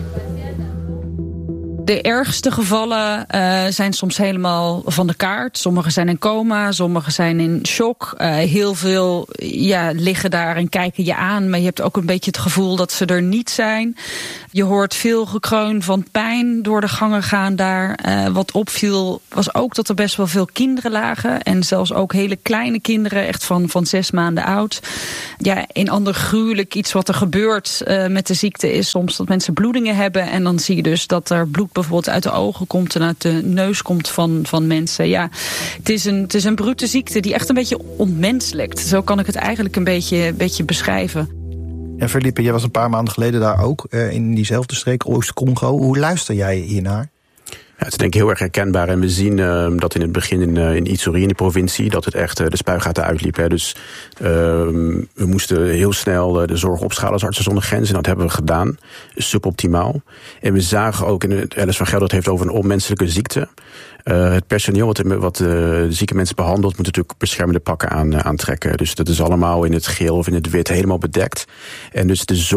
De ergste gevallen uh, zijn soms helemaal van de kaart. Sommigen zijn in coma, sommigen zijn in shock. Uh, heel veel ja, liggen daar en kijken je aan. Maar je hebt ook een beetje het gevoel dat ze er niet zijn. Je hoort veel gekreun van pijn door de gangen gaan daar. Uh, wat opviel was ook dat er best wel veel kinderen lagen. En zelfs ook hele kleine kinderen, echt van, van zes maanden oud. Ja, een ander gruwelijk iets wat er gebeurt uh, met de ziekte is soms dat mensen bloedingen hebben. En dan zie je dus dat er bloed bijvoorbeeld uit de ogen komt en uit de neus komt van, van mensen. Ja, het is een, het is een brute ziekte die echt een beetje ontmenselijkt. Zo kan ik het eigenlijk een beetje, beetje beschrijven. En Felipe, jij was een paar maanden geleden daar ook, uh, in diezelfde streek, Oost-Congo. Hoe luister jij hiernaar? Ja, het is denk ik heel erg herkenbaar. En we zien uh, dat in het begin in, uh, in Ituri, in de provincie, dat het echt uh, de spuigaten uitliep. Hè. Dus uh, we moesten heel snel uh, de zorg opschalen als Artsen zonder Grenzen. En dat hebben we gedaan. Suboptimaal. En we zagen ook, in het Alice van Gelder, het heeft over een onmenselijke ziekte. Uh, het personeel wat, wat uh, de zieke mensen behandelt, moet natuurlijk beschermende pakken aan, uh, aantrekken. Dus dat is allemaal in het geel of in het wit helemaal bedekt. En dus de